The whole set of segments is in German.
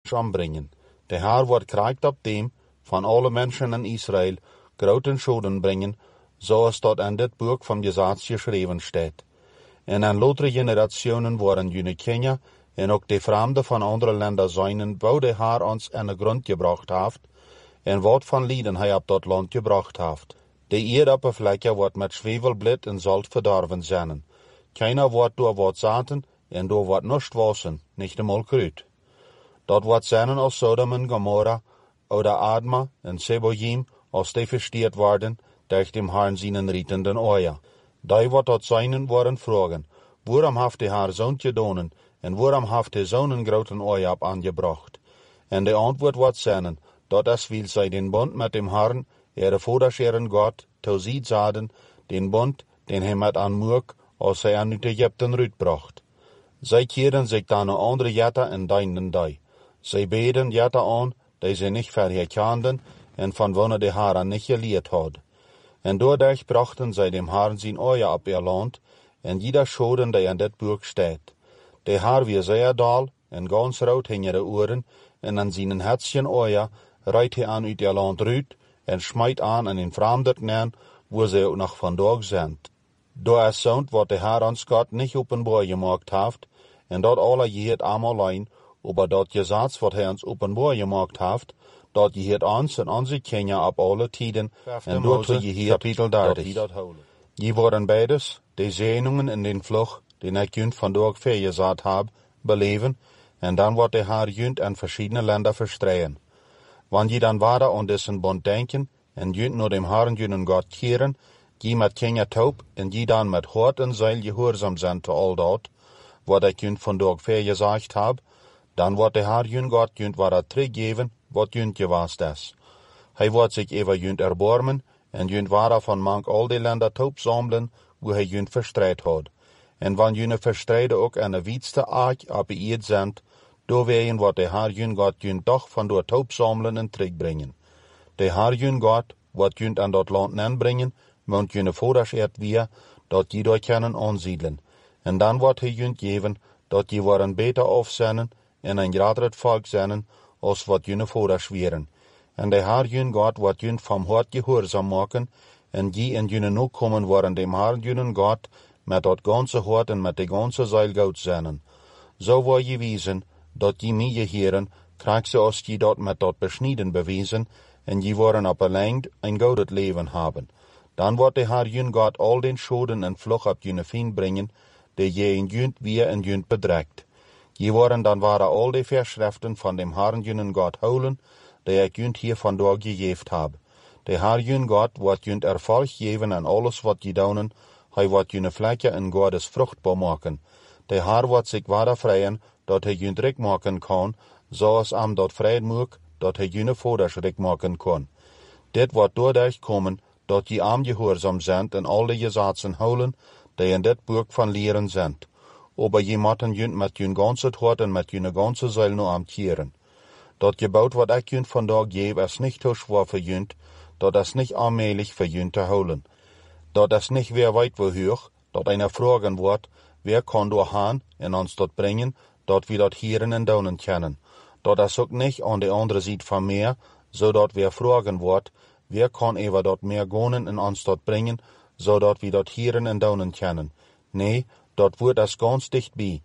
Deutsch anbrengen. Der Herr wordt krijgt op dem van alle Menschen in Israël groten Schulden brengen, zoals dat in dit boek van Gesetz geschreven staat. En aan latere generationen worden jullie Kenia en ook de Fremden van andere Länder zijn, wo de Herr ons in de grond gebracht heeft, en wat van lieden hij op dat land gebracht heeft. De Erdoppervlakte wordt met zwiebelblad en zout verdorven zijn. Keiner wordt door wat zaten en door wat nust wassen, niet eenmaal kruid. Dat wordt zijn als Sodom en Gomorra, oder Adma en Seboim, als die versteerd worden, durch dem Herrn seinen rietenden Oja. Die wordt dat zijn worden vragen, waarom heeft de Herr zo'n gedonen, en waarom heeft hij zo'n groten Oja op aangebracht? En de antwoord wordt zijn, dat es wil zij den Bund met dem Herrn, ihre Vaterscheren Gott, tauziet zaden, den Bund, den hij met aanmoek, als hij aan uit Egypten uitbracht. Zij keren zich dan naar andere jatten en dienen die. Zij beden jatten aan, die ze niet verherkenden, en van wanneer de Herr niet geleerd had. En doordat brachten zij dem Herrn zijn Oja op ihr land, en jeder schoden die in dit boek staat. De Herr weer zeer dal, en ganz rood hing de oren, en aan zijn hetzchen Oja rijdt hij aan uit ihr land uit, en smijt aan in een vreemd neer, wo zij ook nog vandaag zijn. Door es zoont wat de Herr ons Gott niet openbaar gemaakt heeft, en dat alle je het allemaal alleen, aber dat Gesetz wat hij ons openbaar gemaakt heeft, dat je het ons en onze Kenia op alle tijden, en door je hier kapitel 30. Je worden beides, de zenuwen in den vlug, den ik junt vandaag vergezet heb, beleven, en dan wordt de Herr junt aan verschillende Länder verstreien. Wanneer je dan waarder aan dessen Bund denken, en junt naar dem Herrn junen Gott keren, je met Kenia taub, en je dan met hart en ziel gehoorzaam zijn te al dat, wat ik junt vandaag vergezegd heb, dan wordt de Herr jun Gott junt waar teruggeven, wat junt geweest is. Hij wordt zich over junt erbarmen, en junt waar van mank al die Länder taub samelen, wo hij junt verstreid had. En wanneer junt verstreiden ook aan de wietste aard op de eerd zijn, doorwegen wordt de Herr jun Gott junt toch van door taub samelen en terugbrengen. De Herr jun Gott wordt junt aan dat land nenbrengen, want junt voorders eerd weer, dat je door kunnen aansiedelen. En dan wordt hij junt geven, dat je worden beter afzenden, en een groter volk zijn, als wat jullie voorders weren. En de Herr jun Gott wordt jullie van hart gehoorzaam maken, en die in jullie ook komen worden dem Herr jun Gott met dat ganze hart en met de ganze ziel goed zijn. Zo wil je wezen, dat je mij heren, krijgt ze als je dat met dat besneden bewezen, en je worden op een een goud leven hebben. Dan wordt de Herr jun Gott al den schoden en vlug op jullie vriend brengen, die je in junt weer en junt bedreigt. Je worden dan waren al die Verschriften van dem Herrn jun Gott houden, die ik junt hier vandaag gegeven heb. De Herr jun Gott wordt junt erfolg geven aan alles wat je doen, hij wordt jullie vlekje en Gottes vruchtbaar maken. De Herr wordt zich waarder vrijen, dat hij junt rijk maken kan, zoals am dat vrij moet, dat hij jullie vaders rijk maken kan. Dit wordt doordat komen, dat je am gehoorzaam zijn en al die gesetzen houden, die in dit boek van leren zijn. Aber je moeten junt met jun ganze hart en met jun ganze ziel nu amtieren. Dat gebouwd wat ik junt vandaag geef, is niet te schwer voor junt, dat is niet allmählich voor junt te houden. Dat is niet weer weit wo hoog, dat einer vragen wordt, wer kan doorgaan en ons dat brengen, dat we dat hieren en donen kennen. Dat is ook niet aan de andere zijde van meer, zodat we vragen wordt, wer kan even dat meer gonen en ons dat brengen, zodat we dat hieren en donen kennen. Nee, dat wordt als ganz dichtbij.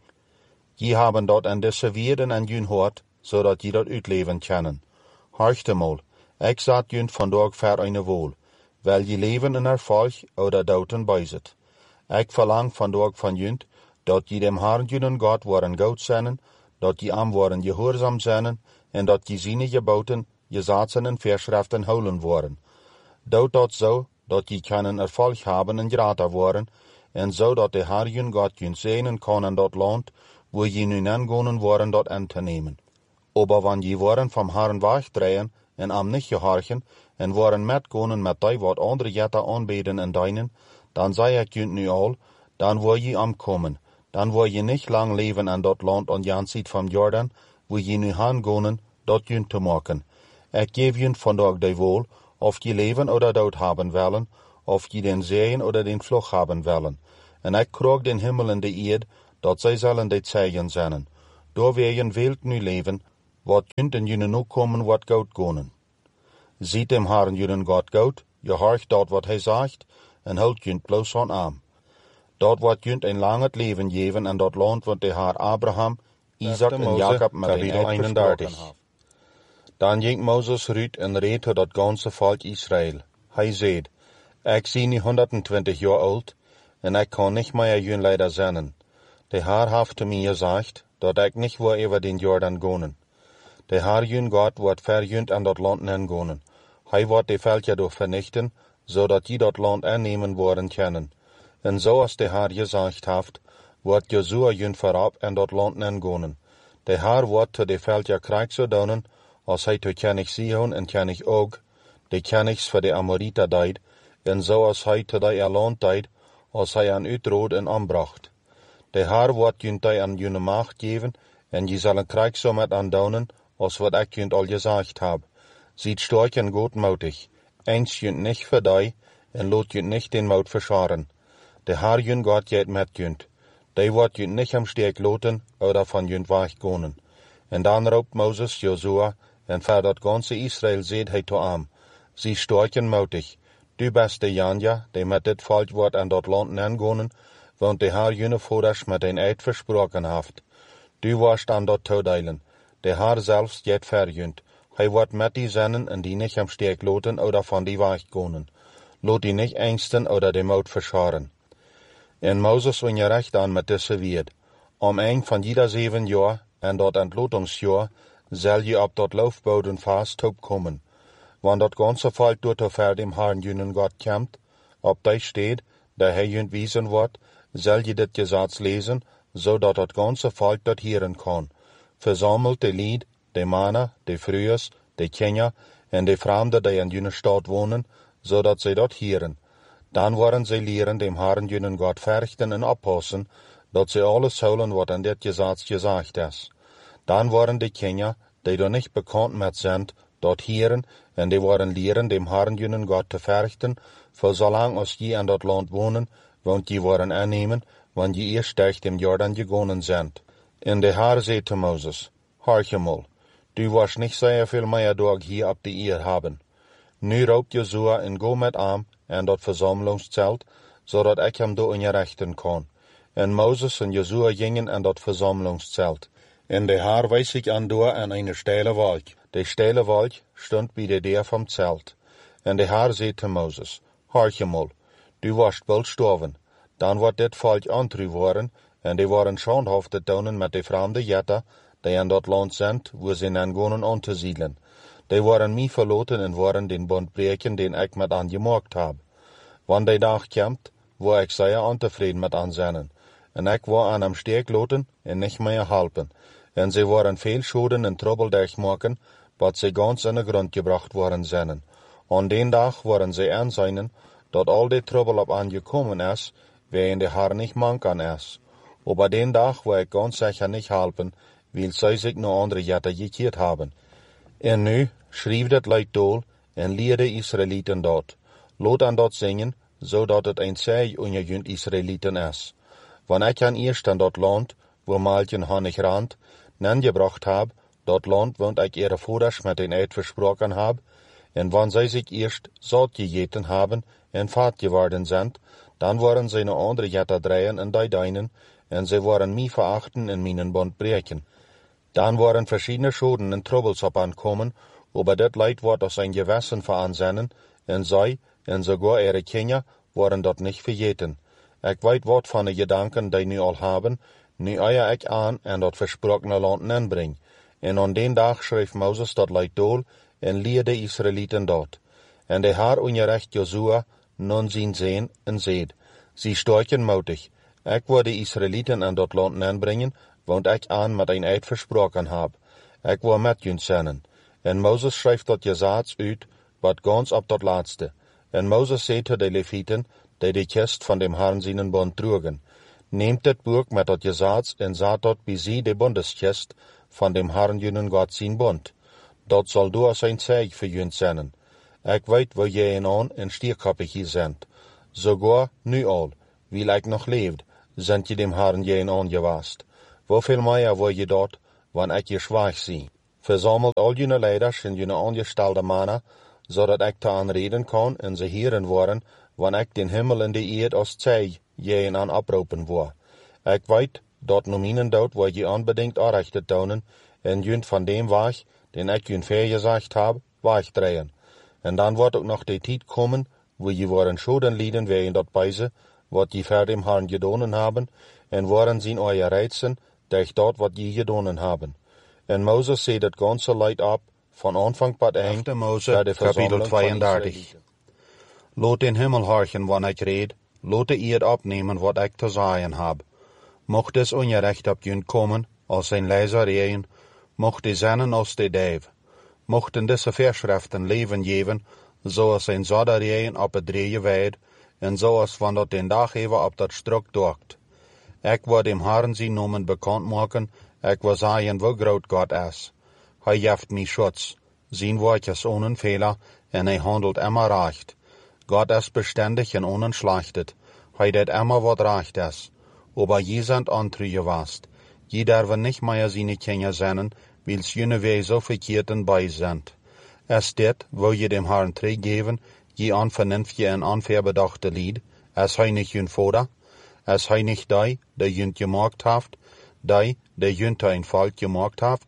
Je hebben dat in deze wereld en jun hoort, zodat je dat uitleven kennen. Horchte mal, ik zat jun vandaag voor een wohl, wel je leven in erfolg oder douten bijzet. Ik verlang vandaag van junt, dat je dem Herrn jun Gott worden goed zijn, dat je am worden gehoorzaam zijn, en dat je ziene geboten, gesetzen en Verschriften houden worden. Dout dat zo, dat je kunnen erfolg hebben en grater worden, en zodat de Herr jun Gott jun zegnen kan in dat land, wo je nu aangonen worden dat aan te nemen. Aber wanneer je worden vom Herrn wegdrehen en am nicht gehorchen, en worden metgonen met die wat andere jetten aanbeden en dienen, dan zei ik jun nu al, dan wil je am komen. Dan wil je niet lang leven in dat land aan jan ziet van Jordan, wo je nu aangonen, dat jun te maken. Ik geef jun vandaag de wohl, of je leven oder dood hebben willen, of je den zegen oder den vlug hebben willen. En ik kroeg den himmel en de eerd, dat zij zullen dit zeggen zijn. Door wij een wild nu leven, wat junt en jullie nu komen wat goud gonen. Ziet dem Herren jullie God goud, je horcht dat wat hij zegt, en houdt junt bloos aan arm. Dat wat junt een lang het leven geven en dat land wat de Heer Abraham, Isaac en Jacob met een eed versproken heeft. Dan ging Mozes uit en reed tot dat ganse volk Israël. Hij zei, ik zie nu 120 jaar oud, en ik kan niet meer jullie leider zijn. De Heer heeft te mij gezegd, dat ik niet wil over den Jordan gaan. De Heer jullie God wordt ver junt aan dat land gaan. Hij wordt de veldje door vernichten, zodat je dat land aannemen worden kunnen. En zoals de Heer gezegd heeft, wordt Jozua jullie voorop en dat land gaan. De Heer wordt te de veldje krijg zo doen, als hij te Koning Sihon en Koning Og, de konings voor de Amorita deed, en zoals hij te de land deed, als hij aan uitrood en aanbracht. De Heer wordt jullie aan jullie macht geven, en je zal een krijg zo met aan doen, als wat ik jullie al gezegd heb. Ziet sterk en goedmoedig, eens jullie niet verdij, en laat jullie niet den moed verscharen. De Heer jullie God gaat met jullie. Die wordt jullie niet am sterk laten, oder van jullie weggaan. En dan roept Mozes Jozua, en voor dat ganse Israël zegt hij tot hem, zie sterk en moedig, du bent de Janja, die met dit volk wordt aan dat land gaan, want de Heer jullie voeders met een eed versproken heeft. Du wordt aan dat toedelen, de Heer zelfs gaat ver jullie. Hij wordt met die zinnen en die niet am sterk laten, oder van die weggaan. Laat die niet angsten, oder de moed verscharen. En Mozes ongerecht aan met deze wierd. Om een van ieder 7 jaar, en dat ontlotingsjaar, zal je op dat loofboden vast opkomen. Want dat ganse volk door te ver dem Herrn jullie God komt, op die steed, dat hij jullie wijzen wordt, zal je dit gezats lezen, zodat het ganse volk dat hieren kan. Verzamelt de lied, de mannen, de vrouwen, de kinderen en de vreemden die in jullie stad wonen, zodat zij dat hieren. Dan worden zij leren dem Herrn jullie God verrichten en oppassen, dat zij alles houden wat in dit gezats gezegd is. Dan worden de kinderen, die er niet bekend met zijn, dat hieren, en die worden leren dem Herrn jullie God te verrichten, voor zolang als je in dat land wonen, want je worden aannemen, want je eerst tegen dem Jordan gegaan bent. En de Heer zei te Mozes, hoor mal, du was niet zeer veel meer dag hier op de eer hebben. Nu roept Jozua en go met hem en dat verzamelingszelt, zodat ik hem door in je rechten kan. En Mozes en Jozua gingen in dat verzamelingszelt. En de Heer wees zich aan door aan een steile wolk. De steile wolk stond bij de deur van het zelt. En de Heer zei te Mozes, hoor mal, du was wel sterven. Dan wordt dit volk antru worden, en die worden schandhaft te doen met de vreemde jetten, die in dat land zijn, waar ze nan gaan aan te zielen. Die worden mij verlaten en worden den bond breken, den ik met aan gemaakt heb. Want die dag komt, waar ik zeer ontevreden met aan zijn. En ik wil aan hem sterk laten en niet meer helpen. En ze worden veel schulden en trouble durchmaken, wat ze gans in de grond gebracht worden zijn. Aan den dag worden ze aanzien, dat al die trouble op aan gekomen is, waarin de Heer niet mank aan is. Op den dag wil ik gans zeker niet helpen, wil zij zich naar andere jetten gekeerd hebben. En nu schreef het leid doel en leer de Israëlieten dat. Laat aan dat zingen, zodat het een zeeg onder jullie Israëlieten is. Wanneer ik aan eerst aan dat land, waar Maaltje Hannig rand, gebracht heb, dat land want ik ihre voeders met een eed versproken heb, en wanneer zij zich eerst zat gegeten hebben en vat geworden zijn, dan worden zij naar andere jetten draaien en die deinen, en zij worden mij verachten en mijn bond breken. Dan worden verschillende schulden en troubles op aankomen, aber dit leid wordt als een gewessen veranzennen, en zij, en sogar ihre kinderen, worden dat niet vergeten. Ik weet wat van de gedanken die nu al hebben, nu eier ik aan en dat versprokene land aanbreng. En aan den dag schreef Mozes dat leid doel en leerde de Israëlieten dat. En de Heer ongerecht Jozua nun zien zijn en zeid, zie sterk en moedig, ik wil de Israëlieten aan dat land aanbrengen, want ik aan met een eed versproken heb. Ik wil met jullie zijn. En Mozes schreef dat gezats uit, wat gans op dat laatste. En Mozes zei te de Levieten, die de kist van dem Herrn zijn bond droegen, neemt dit boek met dat gezats en zet dat bij zie de bondeskist van dem Herrn jullie God zijn bond. Dat zal door zijn zeeg voor jullie zijn. Ik weet waar jij en stierkoppig hier bent. Sogar nu al, wil ik nog leeft, zijn je dem Herrn jij aangewast. Hoeveel meer wil je dat, wanneer ik je zwaag zie? Versammelt all jene leiders en jene angestelde mannen, zodat ik te aanreden kan en ze heren worden, wanneer ik den himmel en de eerd als zij je aan oproepen wil. Ik weet dat no mijn dood waar je onbedingt aanrecht te tonen, en junt van dem weg, den ik jun vergezegd heb, wegdrehen. En dan wordt ook nog de tijd komen, wo je worden schulden lieden wegen dat beise, wat je voor dem Herrn gedonen hebben, en worden zien euer reizen, durch dat wat je gedonen hebben. En Moses zei dat ganze leid ab, van Anfang tot eind, Mose, kapitel 32. Laat den Himmel horchen, wanneer ik red, laat de eerd opnemen wat ik te zeggen heb. Mocht es ongerecht op jun komen, als zijn lezereien, mocht de zennen als de duif. Mochten deze verschriften leven geven, zoals zijn zodereien op het drieën wijd, en zoals van dat den dag even op dat struk docht. Ik wil dem Herrn zijn noemen bekend maken, ik wil zeggen hoe groot God is. Hij geeft mij schutz, zijn woord is ohne Fehler, en hij handelt immer recht. God is beständig en onentschlachtet, hij deed immer wat recht is. Aber je sind antruge wast. Je derven nicht mehr seine Kinder sennen, wils jene wij so verkeerten bei sind. Es dit, wo je dem Herrn teruggeven, je an vernünftige en onverbedachte lied, es hij nicht jun Vater, es hij nicht die, der jünt gemacht haft, die, der jünt ein Volk gemacht haft?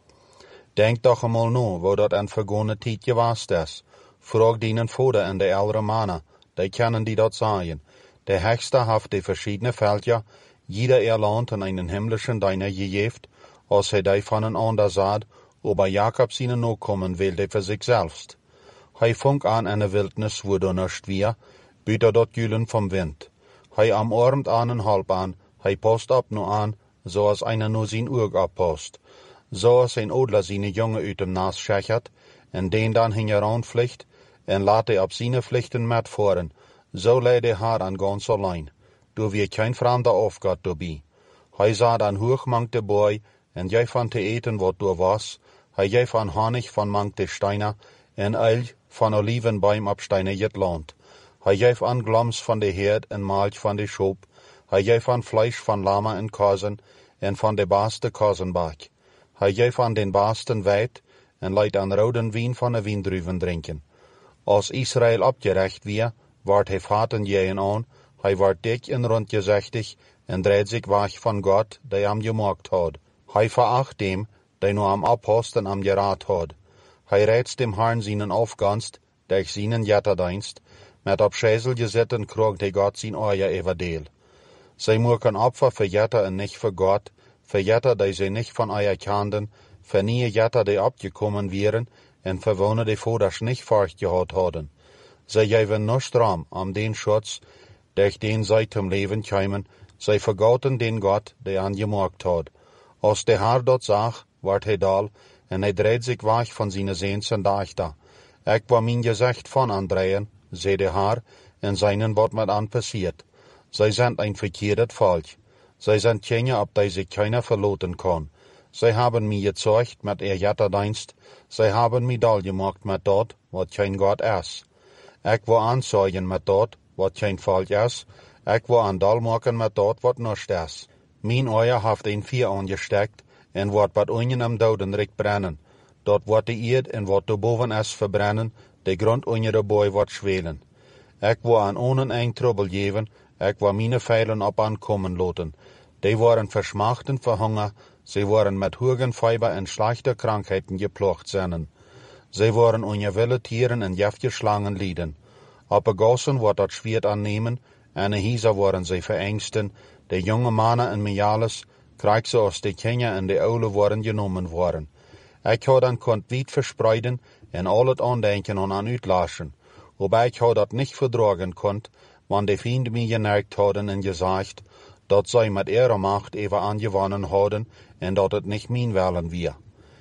Denk doch einmal no, wo dat een vergone tijd gewast is. Frag dienen Vater en de ältere Männer, die kennen die dat sagen. Der Hechster haft die verschiedene Völker, jeder Land in einen himmlischen Deiner gegeft, als hij die von einander saht, aber Jakob seine Nachkommen wählte für sich selbst. Hij funk an eine Wildnis, wo du nicht wir, büter dort Gülen vom Wind. Hij am Abend an en halb an, hij post ab nur an, so als einer nur sein Urg abpost. So als ein Odler seine Junge uit dem Nas schechert, en den dann hingeran pflicht, en laat hij op seine Pflichten metfahren. So leid de Herr an ganz allein. Du wie kein fremder Aufgott dabei. Hij sah dan hoch mankte Boy, en jij van te eten wat du was, hij jij van Honig van mankte Steiner, en eil van Olivenbaum op Steiner jet land. Hij jij van Glams van de Herd en Malch van de Schop, hij jij van Fleisch van Lama en Kozen, en van de baaste Kozenbak. Hij jij van den baasten Weit, en leidt aan roden wien van de wiendruven drinken. Als Israël opgerecht weer, wordt hij vaten jeën aan, hij wordt dik en rondgezechtig, en dreht zich weg van God, die hem gemaakt had. Hij veracht dem, die nu am abhost en am geraad had. Hij reizt dem Herrn seinen Aufganst, durch seinen Jetterdienst, met op schijzel gezetten kroeg die God zijn oor everdeel. Zij moeken Opfer für Jetter en nicht für God, für Jetter, die sie nicht von euer kenden, für nie Jetter, die abgekommen wären, en für wonen die Voders nicht fortgehad hadden. Zij geven nicht ram am den Schutz, durch den zij zum Leben kämen, zij vergauten den Gott, der an gemacht had. Als der Herr dort zag, ward hij dal, en hij dreht sich weg von seine Sehnsen dachter. Ik war mein Gezicht von andrehen, zei der Herr, en seinen wat met an passiert. Zij sind ein verkeerdet Volk. Zij sind Kinder, op die sich keiner verloten kann. Zij haben mich gezeugt mit ihr Jetterdienst, zij haben mich dal gemacht mit dort, wat kein Gott is. Ik wil aanzeugen met dort, wat kein Volk is. Ik wil aan dal maken met dort, wat nicht is. Mijn oor heeft een vier angesteckt, en wordt wat onjen am Dodenrik brennen. Dort wordt de eerd en wat boven is verbrennen, de grond onder de boy wordt schwelen. Ik wil aan onen een trubbel geven, ik wil mijn veilen op aankomen laten. Die worden versmachten voor Hunger, sie worden met Hugenfieber en slechte Krankheiten geplocht zijn. Sie worden onder wilde Tieren en giftige Schlangen lieden. Op de gossen wordt dat Schwert aannemen, en de Hieser worden sie verengsten, de jonge mannen en mejales, krijg ze als de Kinder en de oude worden genomen worden. Ik had dan kont wiet verspreiden en al het aandenken aan uitlaschen, wobei ik had dat niet verdragen kont, want de vrienden mij geneigd hadden en gezegd, dat zij met ihre Macht even aangewonnen hadden en dat het niet mijn willen weer.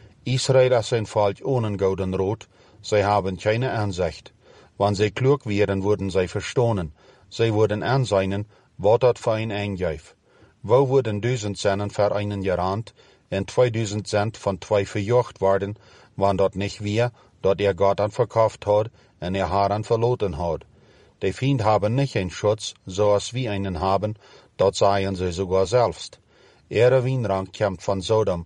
Israël is een volk ohne gouden rood, zij hebben keine Ansicht. Wanneer zij klug wären, würden zij verstonen, zij würden aanzien, wat dat voor een eingeef. Wo würden 1000 Sennen für einen gerannt, en 2000 Cent von 2 verjocht worden, wann dat nicht wir, dat Gott an verkauft hat, en Haar an verloten hat. Die Feind haben nicht einen Schutz, so als wir einen haben, dat sagen sie sogar selbst. Ihre Wienrang kommt von Sodom,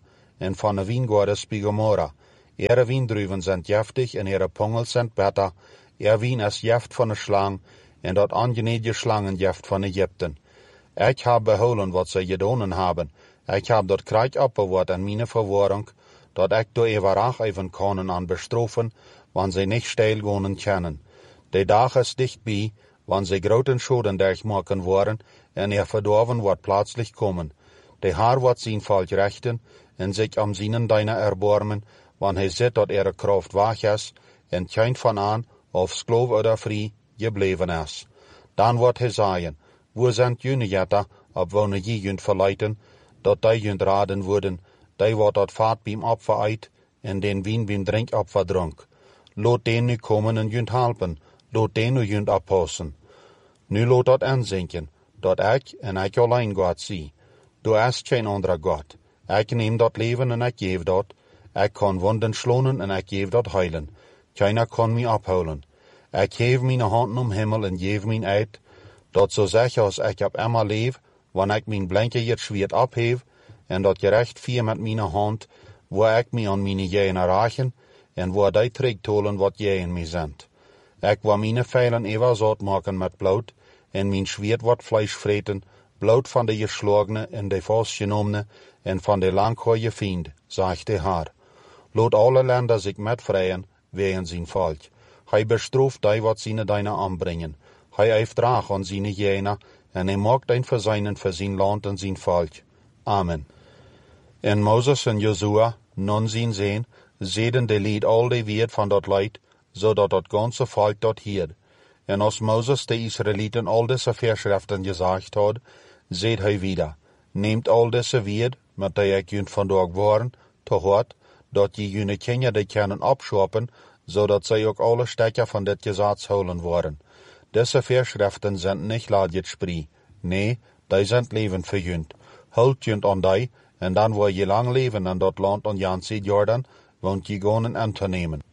en van de wijngaarden bij Gomorra. Ihre wijndruiven zijn giftig en ihre pongels zijn bitter. Ihr wien is gift van de slang en dat angenede slangengift van Egypten. Ik heb behouden wat zij gedaan hebben. Ik heb dat krijg opbewaard in mijn verwarring, dat ik door eeuwig even kan aan bestrofen, wanneer zij niet stilgaan kunnen. De dag is dichtbij, wanneer zij grote schoden durchmaken worden en ihr verdorven wordt plötzlich komen. De Heer wordt zijn volk rechten en zich om zijn deine erbarmen, wanneer hij ziet dat ihre kracht weg is en geen van aan, of slaaf of vrij, gebleven is. Dan wordt hij zeggen, waar zijn jullie jetten, op wanneer je junt verleiden, dat die junt raden worden, die wordt dat vaat beam opvereid, en den wien beam drink opverdronk. Laat den nu komen en junt helpen, laat den nu junt oppassen. Nu laat dat inzinken, dat ik en ik alleen God zie. Er is geen andere God. Ik neem dat leven en ik geef dat. Ik kan wonden slonen en ik geef dat heilen. Keiner kan mij ophouden. Ik geef mijn handen om hemel en geef mijn eid, dat zo zeker als ik op immer leef, wanneer ik mijn blinke het zwaard opheef, en dat gerecht vier met mijn hand, waar ik mij aan mijn jenen raken, en waar die terugtolen wat jij in mij zendt. Ik wil mijn vijlen eeuwig zout maken met bloed, en mijn zwaard wordt vlees vreten, bloed van de geslagene en de vastgenomene, en van de langharige vriend, zegt de Heer. Laat alle landen zich met vrijen, wegen zijn volk. Hij bestraft die wat zijn deine aanbrengen. Hij heeft draag aan zijn jenen, en hij maakt een verzuinen voor zijn land en zijn volk. Amen. En Mozes en Jozua, non zijn zeen, zeiden de lied al de weerd van dat leid, zodat dat ganze volk dat hield. En als Mozes de Israëlieten al deze verschriften gezegd had, zei hij wieder, neemt al deze weerd, met die ik junt vandaag waren, te hart, dat je jullie kinderen kunnen opschoppen, zodat zij ook alle stekken van dit gezag houden worden. Deze verschriften zijn niet laat spree. Nee, die zijn leven voor junt. Houd junt aan die, en dan wil je lang leven in dat land aan Jan zee Jordan, want je gaan aan te nemen.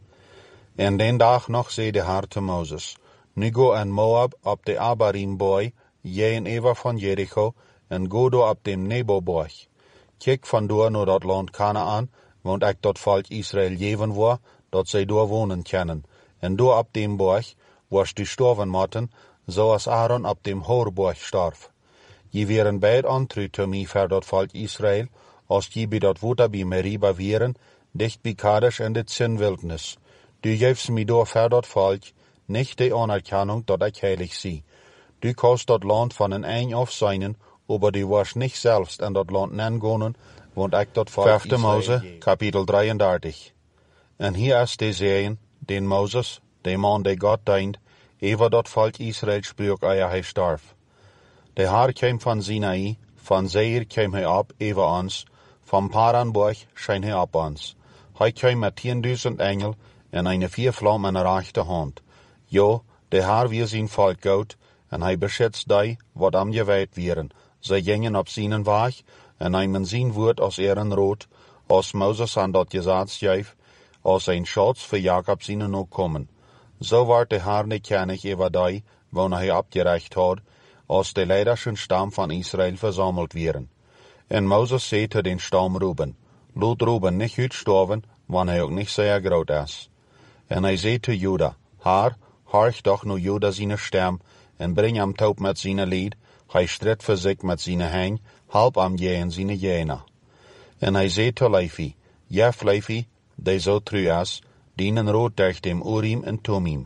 En den dag nog zei de Heer te Mozes, nu go in Moab op de Abarim-boy, jij en Eva van Jericho, en go door op de Nebo-boy. Kijk vandoor naar dat land Kanaan, want ik dat volk Israël geven wil, dat zij door wonen kunnen. En door op dem borg, was die sterven moeten, zoals Aaron op dem Hoorborg starf. Je wären beid antru te mij voor dat volk Israël, als je bij dat water bij Meriba wären, dicht bij Kadesh en de Zinwildnis. Du geefst mij door voor dat volk, niet de anerkennung dat ik heilig zie. Du kost dat land van een eind af zijn, aber du was niet zelfs in dat land nengonen, want ik dat volk 5 Mose, kapitel 33. En hier is de zeeën, den Moses, de man die God dient, over dat volk Israël spreekt hij starf. De Heer kwam van Sinai, van Seir kwam hij op over ons, van Paranborg scheen hij op ons. Hij kwam met 10.000 engel en een viervlam in de rechterhand. Ja, de Heer weer zijn volk goed, en hij beschützt die, wat am gewijd wieren. Zij gingen op zijn weg, en nemen zijn woord als rood, als Moses aan dat gezag schreef, als een schatz voor Jacob zijn ook komen. Zo werd de Heer niet kennig over die, wanneer hij opgerecht had, als de leiderschen stam van Israël verzameld werden. En Moses zei te den stam Ruben, laat Ruben niet uitsterven, wanneer hij ook niet zeer groot is. En hij zei te Juda, Heer, horch doch nu Juda zijn stem, en breng hem top met zijn lied, hij stridt voor zich met zijn heng, help hem en zijn jena. En hij zei te Levi, jef Levi, die zo trouw is, dienen rood durch dem Urim en Tumim.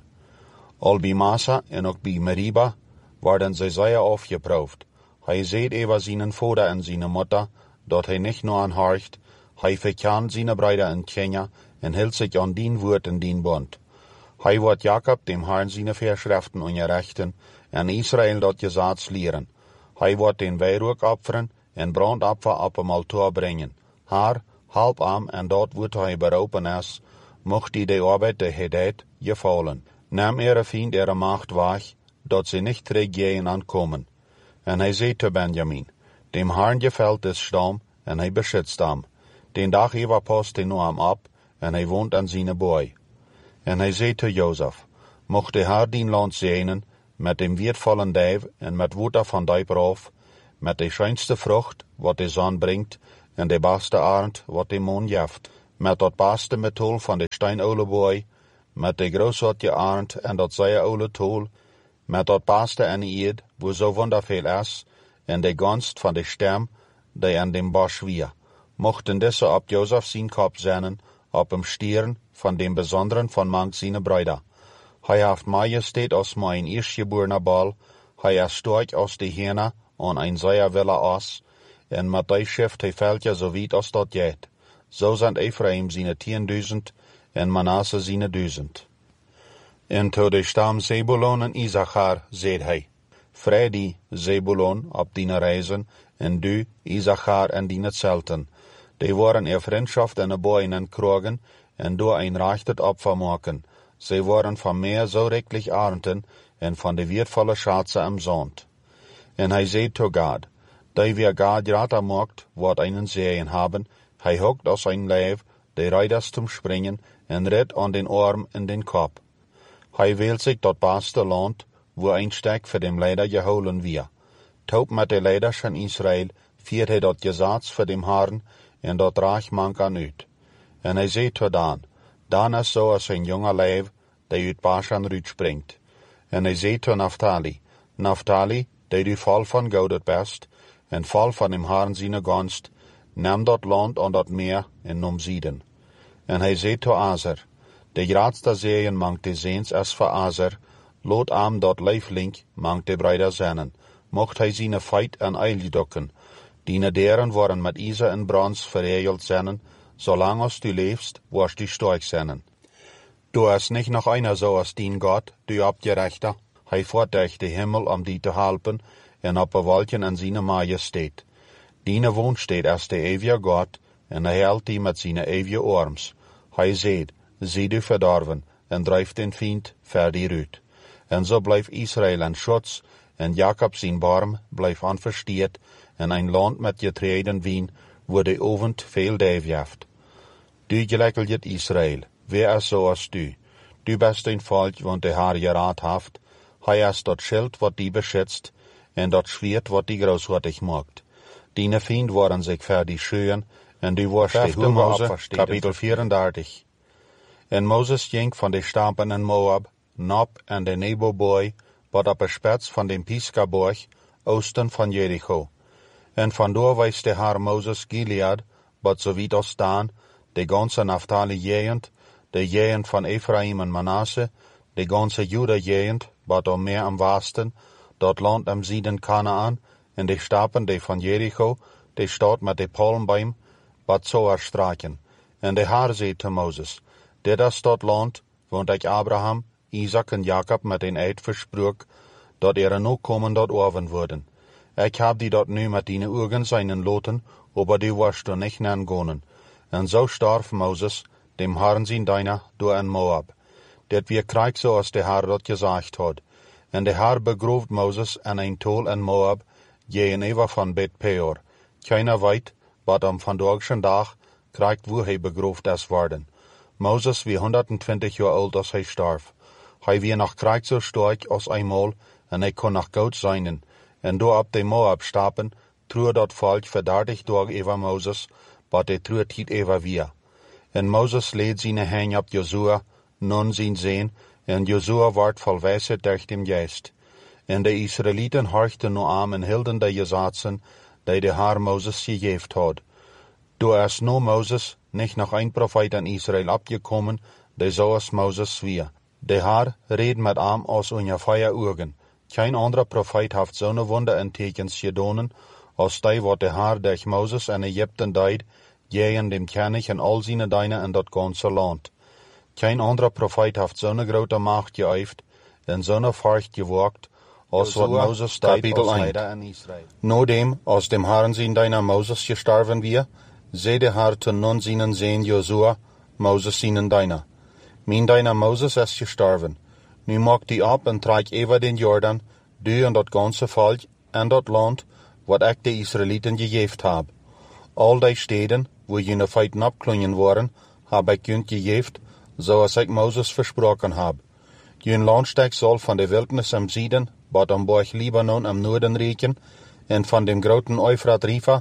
Al bij Massa en ook bij Meriba worden zij zeer afgeproefd. Hij zei over zijn vader en zijn moeder, dat hij niet nur aanhorcht, hij verkent zijn broeder en Kenia, en hield zich aan dien woord en dien bond. Hij wordt Jacob dem Herrn zijn verschriften onderrichten, en Israël dat gezag leren. Hij wordt den wierook opferen, en brandopfer op een altaar brengen. Heer, help hem, en dat wordt hij beroepen is, mocht die de arbeid die hij deed, gevallen. Neem ihre vriend ihre macht weg, dat ze niet teruggaan aankomen. En hij zei te Benjamin, dem Herrn gefällt des stam, en hij beschützt hem. Den dag over past hij nu hem op, en hij woont aan zijn boy. En hij zei te Jozef, mocht de Heer dien land zegenen, met dem weertvallen dijf en met water van die proef, met de schijnste vrucht, wat de zon brengt, en de beste arend wat de moon jaft, met dat beste metool van de steinolenbooi, met de grootste arend en dat zeie oude tool, met dat beste en eed, wo zo wonderveel is, en de gunst van de stem, die aan dem bos wie, mochten deze op Jozef zijn kop zetten, op hem stieren van dem besonderen van mank zijn bruider. Hij heeft majesteit als mijn eerstgeborene bal, hij is sterk als de hene aan een zeer wille as, en met die schrift hij veldje zo wiet als dat jet. Zo zijn Ephraim zijn 10.000 en Manasse zijn 1000. En tot de stam Zebulon en Issachar zei hij, vrij die Zebulon op die reizen, en du Issachar en die zelten. Die waren vriendschaft en boeien en krogen, en door een recht opfer maken. Zij waren van meer zo rijkelijk arenden, en van de weervolle schatsen am zand. En hij zei tot God, die weer God rater maakt, wat einen zeeën hebben, hij hokt als een leeuw, de rijders zum springen, en redt aan den arm en den kop. Hij wil zich dat beste land, wo een stek voor dem leider geholen weer. Toop met de leiders van Israël, viert hij dat gezats voor dem Herren, en dat raag mank aan uit. En hij zei tot Dan is zoals een jonge leeuw, die uit Bashan uitspringt. En hij zei tot Naphtali, die du vol van goud het best, en vol van dem Herren zijn gunst, neem dat land aan dat meer en noem Ziden. En hij zei tot Aser, de grootste zeeën mank de zeens is voor Aser, lood am dat leiflink mank de bruider zennen, mocht hij zijn feit en eil dokken, die deren worden met ijzer en brons verregeld zennen, zolang als du leefst, worst du sterk zennen. Du is niet nog einer zoals dien God, du op je rechter, hij voort de hemel om die te helpen, en op bewolken en zijn majesteit. Diene woonsteed is de eeuwige God, en hij helpt die met zijn eeuwige arms. Hij zegt, zie du verdorven, en drijft den vriend ver die uit. En zo blijft Israël een schutz, en Jacob zijn barm blijft onversteerd, en een land met getreden wien, wo de ovend veel dijf heeft. Du gelijkelt Israël, wie is zoals du? Du best een volk, want de Heer je raad heeft. Hij is dat schild wat die beschützt, en dat zwaard wat die groothartig maakt. Diene vriend worden zich ver die scheuren, en du worst de Mose, kapitel 34. En Moses ging van de stampen in Moab, Nob en de Nebo-boy, wat op de spits van de Pisgaborg, oosten van Jericho. En vandoor wijst de Heer Moses Gilead, wat zo wiet als Dan, de ganse Naphtali-jegend, de jegend van Ephraim en Manasse, de ganse Juda-jegend, wat om meer am westen, dat land am Ziden Kanaan, en de stappen de van Jericho, de stad met de palmboom, wat zo er straken. En de Heer zei te Moses, dit is dat land, want ik Abraham, Isaac en Jacob met een eed versprook, dat er nog komen dat oven worden. Ik heb die dat nu met die ogen zijn loten, aber die worst er niet naar gonen. En zo starf Moses, dem Herren zijn dijner, door in Moab. Dit weer krijg zoals de Heer dat gezegd had. En de Heer begrooft Moses en een tol in Moab, jenever van Bet Peor. Keiner weet, wat am vandaagse dag krijgt wo hij begroofd is worden. Moses wie 120 jaar oud als hij starf. Hij weer nog krijgt zo sterk als eenmaal, en hij kon nog goud zijn. En door op de Moab stappen, troe dat volk voor 30 dagen over Moses, wat de troe tijd over weer. En Moses leed zijn heen op Jozua, nun zijn zeen, en Jozua werd vol wijsheid durch dem geest. En de Israëlieten horchten nu aan en hielden de gezatsen, die de Heer Moses gegeven had. Door is nu Moses niet nog een profeet in Israël opgekomen, die zoals Moses zwier. De Heer reed met hem als ongeveer ogen. Geen andere profeet heeft zo'n wonder en tekens gedaan, als die wat de Heer durch Moses in Egypten deed, jegen dem König en al zijn dijnen in dat ganze land. Geen andere profeet heeft zo'n grote macht geëifd en zo'n vaart geworkt, als wat Moses deed als leider in Israël. Nodem, als dem Herren zijn dijner Moses gestorven weer, zei de Heer te nun zijn zeen Jozua, Moses zijn dijner. Mijn dijner Moses is gestorven. Nu maak die op en trek even den Jordan, du en dat ganse volk en dat land, wat ik de Israëlieten gegeven heb. Al die steden, wo jullie feiten opklongen worden, heb ik jullie gegeven, zoals ik Moses versproken heb. Jullie landstek zal van de wildnis am Ziden, wat am Berg Libanon am Noorden reiken, en van dem groten Euphrat River,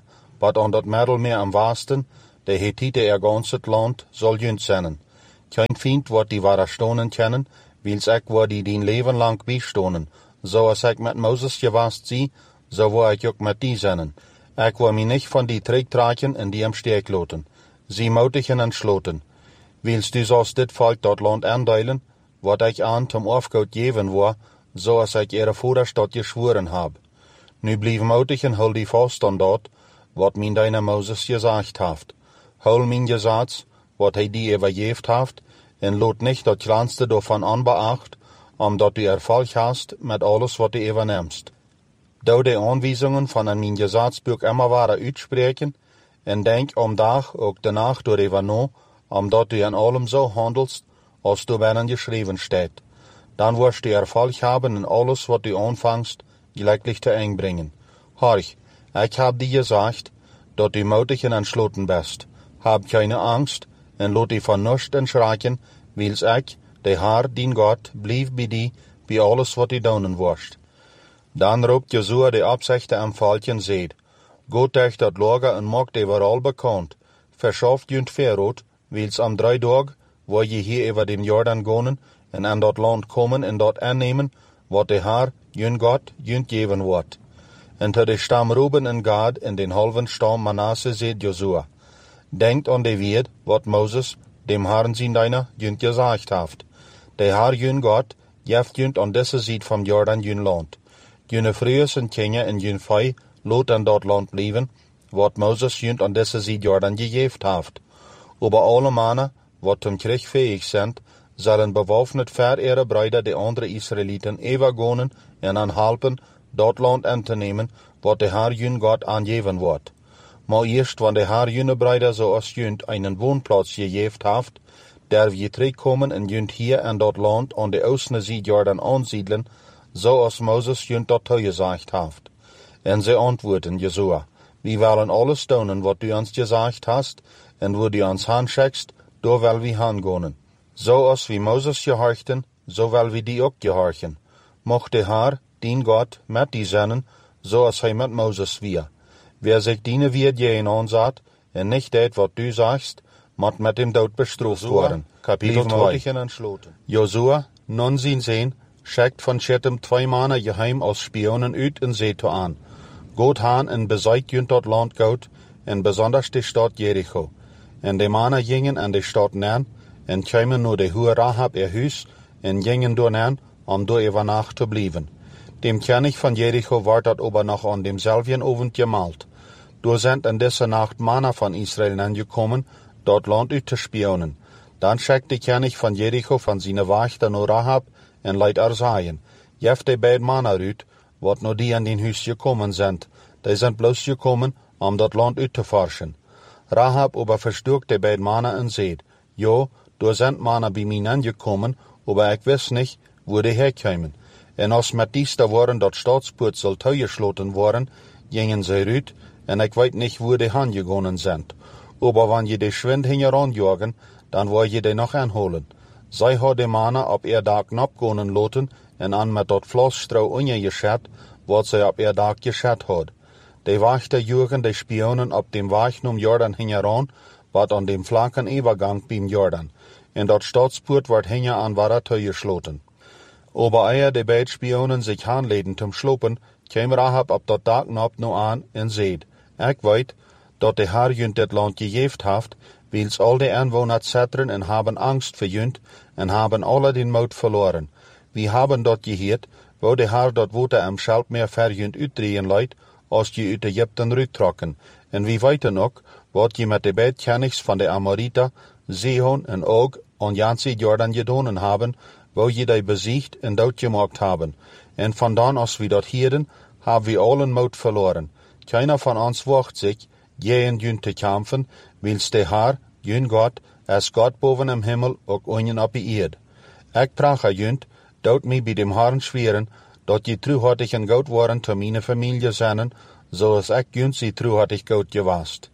wat aan dat Mittelmeer am Westen, de Hethite ihr ganzes Land, soll jünt sein. Kein Feind wird die wahre stonen kennen, wils ich wo die din Leben lang bistonen. So als ich mit Moses gewast sie, so wo ich auch mit die sennen. Ich wo mich nicht von die Trägtrachen in die im Steg loten. Sie moutigen entschloten. Willst du sollst dit Volk dort Land andeilen, wat ich an zum Aufgaut geben war, so als ich ihre Vorderstadt geschworen hab. Nu blieb mutig en hol die vast aan dat, wat min deine Moses gesagt haft. Hol min Gesetz, wat hij die übergeeft haft, en lot nicht dat kleinste davon anbeacht, omdat du Erfolg hast mit alles wat du übernimmst. Da die Anweisungen von an min Gesetzbuch immer waren uitspreken, en denk dag ook danach door überno, omdat du in allem so handelst, als du binnen geschrieben steht. Dann wirst du Erfolg haben in alles wat du anfangst, gleichlich zu eng bringen. Horch, ich hab dir gesagt, dat du mutig en entschloten bist. Hab keine Angst, en lot die von nichts entschrecken, wils ich, der Herr, din Gott, blieb bei dir, bei alles wat du doen wirst. Dann roept Josua de Absichten am Volk seht, Gott euch dat Lager en macht überall bekannt, verschafft jünt Verrot, wils am 3 Tag, wo je hier über dem Jordan gonen, en an dat Land kommen en dat annehmen, wat der Herr, jün Gott, jünt geben wird. En te de Stamm Ruben en Gad en den halben Stamm Manasse seht Josua. Denkt an de Wert, wat Moses, dem Herrn sin deiner, jünt gesagt haft. Der Herr jün Gott, jeft jünt an diese Seed vom Jordan jün Land. Jüne Frühes en Kinder en jün Fei, lot an dat Land blieben, wat Moses jünt an diese Seed Jordan gegeft haft. Aber alle Männer, wat zum Krieg fähig sind, sollen bewaffnet für ihre Brüder die andere Israeliten übergehen en anhalten, dat Land anzunehmen, wat der Herr jün Gott angeben wird. Maar erst, wenn der Herr jüne Brüder so als jünt einen Wohnplatz gegeben haft, der wir zurückkommen en jünt hier an dat Land an der Außen Seed Jordan ansiedeln, so als Moses jünt dat gesagt haft. En sie antworten Josua, wir wollen alles tun, wat du uns gesagt hast, en wo du uns hanschickst, da will wir hangehen. So als wie Moses gehorchten, so will wir die auch gehorchen. Mocht der Herr, din Gott, mit die sennen, so als hij mit Moses wir. Wer sich diene wird jenen ansat, en nicht det, wat du sagst, moet mit dem Tod bestraft worden. Kapitel 2. Josua, nun sehen, schickt von Schittim 2 Männer geheim als Spionen uit in Seto an. Gott han en beseigt jünt dat Land Gott, en besonders die Stadt Jericho. En de Männer gingen an die Stadt nähen, en kwamen nur de hohe Rahab ihr Hus, en gingen door nähen, door über Nacht zu bleiben. Dem König von Jericho war dat aber noch an demselben Abend gemalt. Door sind in dieser Nacht Männer von Israel angekommen, dort Land uit zu spionen. Dann schickt der König von Jericho von seine Wächter nur Rahab en leit Arsaien. Jeft die beiden Männer uit, wat nur die an den Hus gekommen sind. Die sind bloß gekommen, dat Land uit zu forschen. Rahab aber verstürkt die beiden Männer en seht, jo, door sind Männer bei mir angekommen, aber ich weiß nicht, wo die herkämen. En als met diester waren dat Staatspoortsel toegesloten waren, gingen sie uit, en ich weet nicht, wo die hingegangen sind. Aber wenn je die Schwind hingeranjagen, dann war je die noch anholen. Zij had die Männer op ihr Dag napgehen loten, en an met dat Flasstrau ungeschert, wat sie op ihr Dag geschert had. Die Wächter jugen die Spionen op dem Weg um Jordan hingeran, wat an dem flanken Übergang beim Jordan. En dat Staatspoort wordt hinge an war toegesloten. Aber eer de beiden Spionen sich aanleden zum Schlopen, kwam Rahab op dat Dag nap no an en zeid, ik weet, dat de Herr jünt dit Land gegeven haft, wils al de Anwohner zitteren en haben Angst voor jünt, en haben alle den Mut verloren. Wir haben dat geheerd, wo de Herr dat Water am Schelpmeer ver jünt uitdrehen leidt, als je uit Egypten rugtrokken. En wie weten ook, wat je met de beiden Königs van de Amoriter, Sihon en Og an Jansi Jordan gedonen haben, wo je die besiegt en dood gemaakt haben. En vandaan als we dat hielden, haben wir allen Mut verloren. Keiner von uns wacht sich, gegen jünt te kämpfen, wils de Herr, jün Gott, als Gott boven im Himmel ook unjen op die Erde. Ik prache jünt, dood mij bij dem Herrn schweren, dat je truhartig en goed waren te meine Familie zijn, zoals ik jünt sie truhartig goed gewast.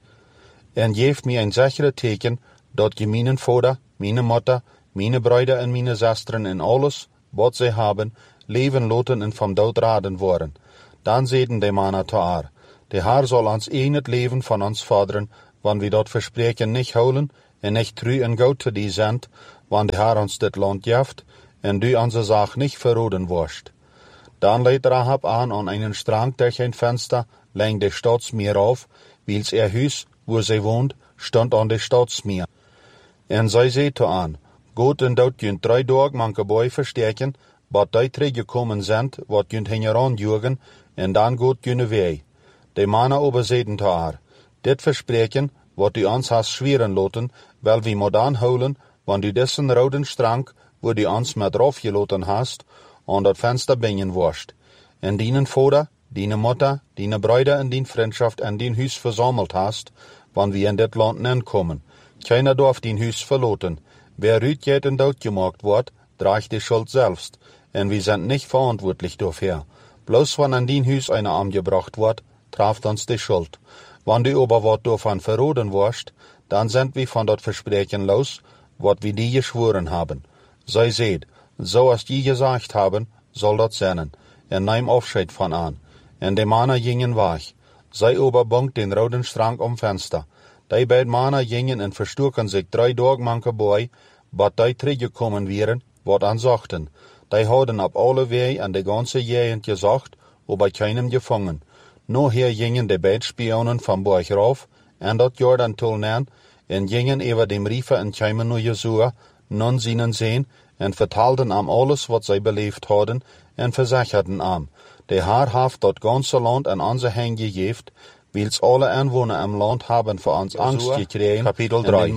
En geeft mij een sichere teken, dat je mijn vader, mijn Mutter, meine Brüder en meine Schwestern en alles, wat sie haben, leven loten en vom Dood raden worden. Dan zeiden de Männer te haar, Der Herr soll ans enet Leben von uns fordern, wann wir dort Versprechen nicht holen, en nicht treu en gut zu die sind, wann der Herr uns dit Land jeft, en du unsere Sach nicht verroden wirst. Dann lädt Rahab an einen Strang durch ein Fenster, leng de Stadsmeer auf, wils Hüs, wo sie wohnt, stand an de Stadsmeer. En zij zei an, Gott en dat junt 3 Tage manke Boy verstärken, bat die teruggekommen sind, wat junt hingeran jugen, en dan Gott junne wei. De Männer aber zeiden haar, dit Versprechen, wat du ons hast schweren loten, weil wir modern holen, wann du dessen roten Strang, wo du ons met draufgeloten hast, an dat Fenster bingen wirst. En dienen Vater, diene Mutter, diene Brüder en dien Freundschaft en dien Huis versammelt hast, wann wir in dit Land nenkommen. Keiner darf dien Huis verloten. Wer rütjet en dood gemaakt wordt, draagt die Schuld selbst, en wir sind nicht verantwortlich dafür. Bloß wann an dien Huis eine Arm gebracht wird, trifft uns die Schuld. Wann du aber wat davon verroden wirst, dann sind wir von dat Versprechen los, wat wir die geschworen haben. Sei seht, so als die gesagt haben, soll dat sein, en nehm Aufscheid von an. En de Männer gingen weg. Sei aber bunkt den roten Strang Fenster. Die beiden Männer gingen en verstoken sich 3 Tage manke Boy, bat die teruggekommen wären, wat an sagten. Die hadden ab alle Wege an de ganze Gegend gesagt, aber keinem gefangen. Nachher gingen de beiden Spionen vom Berg rauf, en dat Jordan tolnen, en gingen über dem Riefer en kwamen nur Josua, nun seinen sehen, en vertelden am alles, wat zij beleefd hadden, en versicherten am. Der Herr haft dat ganze Land an onze Hand gegeven, wils alle Einwohner im Land haben vor uns Angst gekregen, Kapitel 3.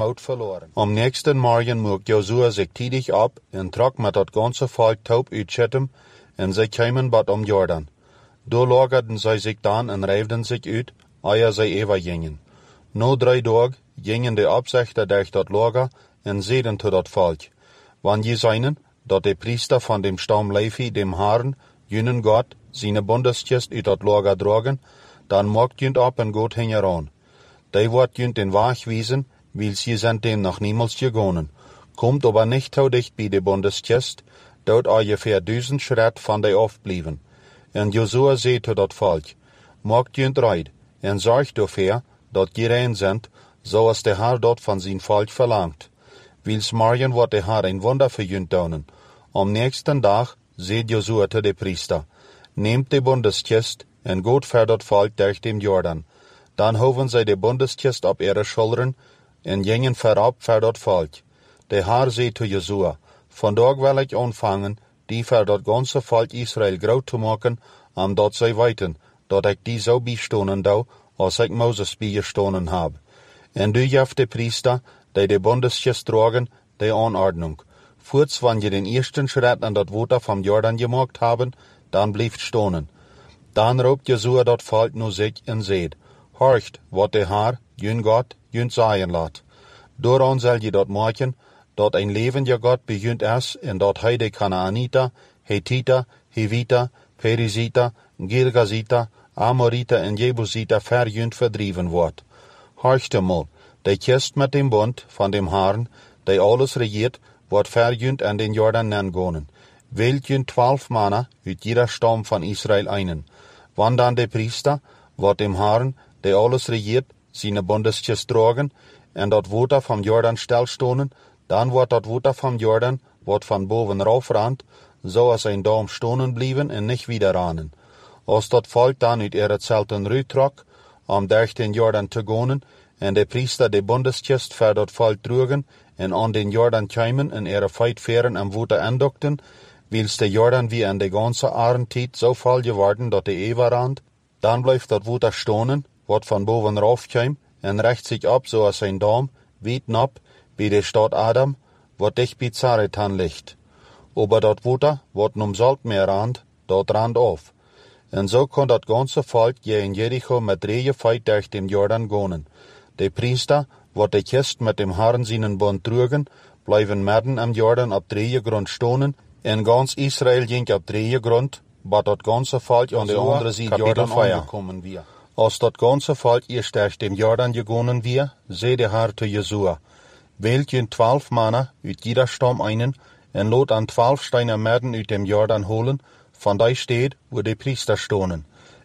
Am nächsten Morgen mocht Josua sich tidig ab en trok mit dat ganze Volk taub uit Shittim, en zij kwamen bad Jordan. Da lagerten zij sich dann en reifden sich uit, eer zij ever gingen. No 3 Tage gingen de Absichter durch dat Lager en zeiden zu dat Volk. Wann je seinen, dat de Priester von dem Stamm Levi dem Herrn, jünen Gott, seine Bundeskist uit dat Lager dragen, dan mocht junt ab en Gott hingeran. Die wordt junt den Weg wiesen, wils je sind dem noch niemals gegangen. Kommt aber nicht so dicht bei de Bundeskist, dort ungefähr 1000 Schritt von de aufblieben. En Josua zei zu dat Volk, mocht junt reid, en zorgt dafür, dat je rein sind, so als der Herr dort von sein Volk verlangt. Wils morgen wordt der Herr ein Wunder für junt tun. Am nächsten Tag seht Josua zu de Priester, nehmt de Bundeskist, en Gott ver dat Volk durch dem Jordan. Dan hoven zij de Bundeskist op ihre Schultern, en gingen verab ver dat Volk. Der Herr zei zu Josua, vandaag will ich anfangen, die für dat ganze Volk Israel groot te maken, dat zij weten, dat ik die zo bijstonen dou, als ik Moses bijgestonen heb. En du jeft de Priester, die de Bundeskist dragen, de Anordnung. Voorts wanneer je den ersten Schritt an dat Water vom Jordan gemaakt haben, dan blijft stonen. Dan roept Josua dat Volk nu zich en zegt, horcht, wat de Herr, jun Gott, jun sagen laat. Daaraan zal je dat maken, dat een levende God begint is, en dat hij de Kanaanita, Hethita, Hivita, Perizita, Girgazita, Amorita en Jebusita verjunt verdrieven wordt. Horcht eenmaal, de kist met dem Bund van dem Herrn, die alles regiert, wordt verjunt en den Jordan nengonen. Wählt junt 12 Männer uit jeder Stamm von Israel einen. Wann dann de Priester, wat dem Herrn, der alles regiert, seine Bundeskist tragen, en dat Water vom Jordan stilstonen, dan wordt dat Water vom Jordan, wat van boven raufrannt, so als ein Daum stonen blieben en nicht wieder rannen. Als dat Volk dan uit ihre Zelten rütrok, durch den Jordan te gonen, en de Priester de Bundeskist ver dat Volk trugen, en an den Jordan kwamen en ihre Feitfähren am Water endokten, wils de Jordan wie in de ganze Arentijd so voll geworden, dat de Ewerrand, dan blijft dat Water stonen, wat van boven raufkwam, en recht sich ab, so als ein Daum, weit ab, bij de Stadt Adam, wat dicht bij Zaretan ligt. Aber dat Water, wat num Saltmeer rand, dat rand auf. En so kon dat ganze Volk je in Jericho met rege feit durch dem Jordan gonen. De Priester, wat de Kist mit dem Herrn seinen Bund trugen, blijven midden am Jordan op rege Grund stonen, en ganz Israel ging op rege Grund, bat dat ganze Volk an de andere Seite Jordan angekommen wir. Als dat ganze Volk erst durch dem Jordan gegonen wir, zei de Herr zu Josua, wählt je 12 Männer uit jeder Stamm einen, en lot an 12 Steine midden uit dem Jordan holen, van die steht, wo de Priester stonen.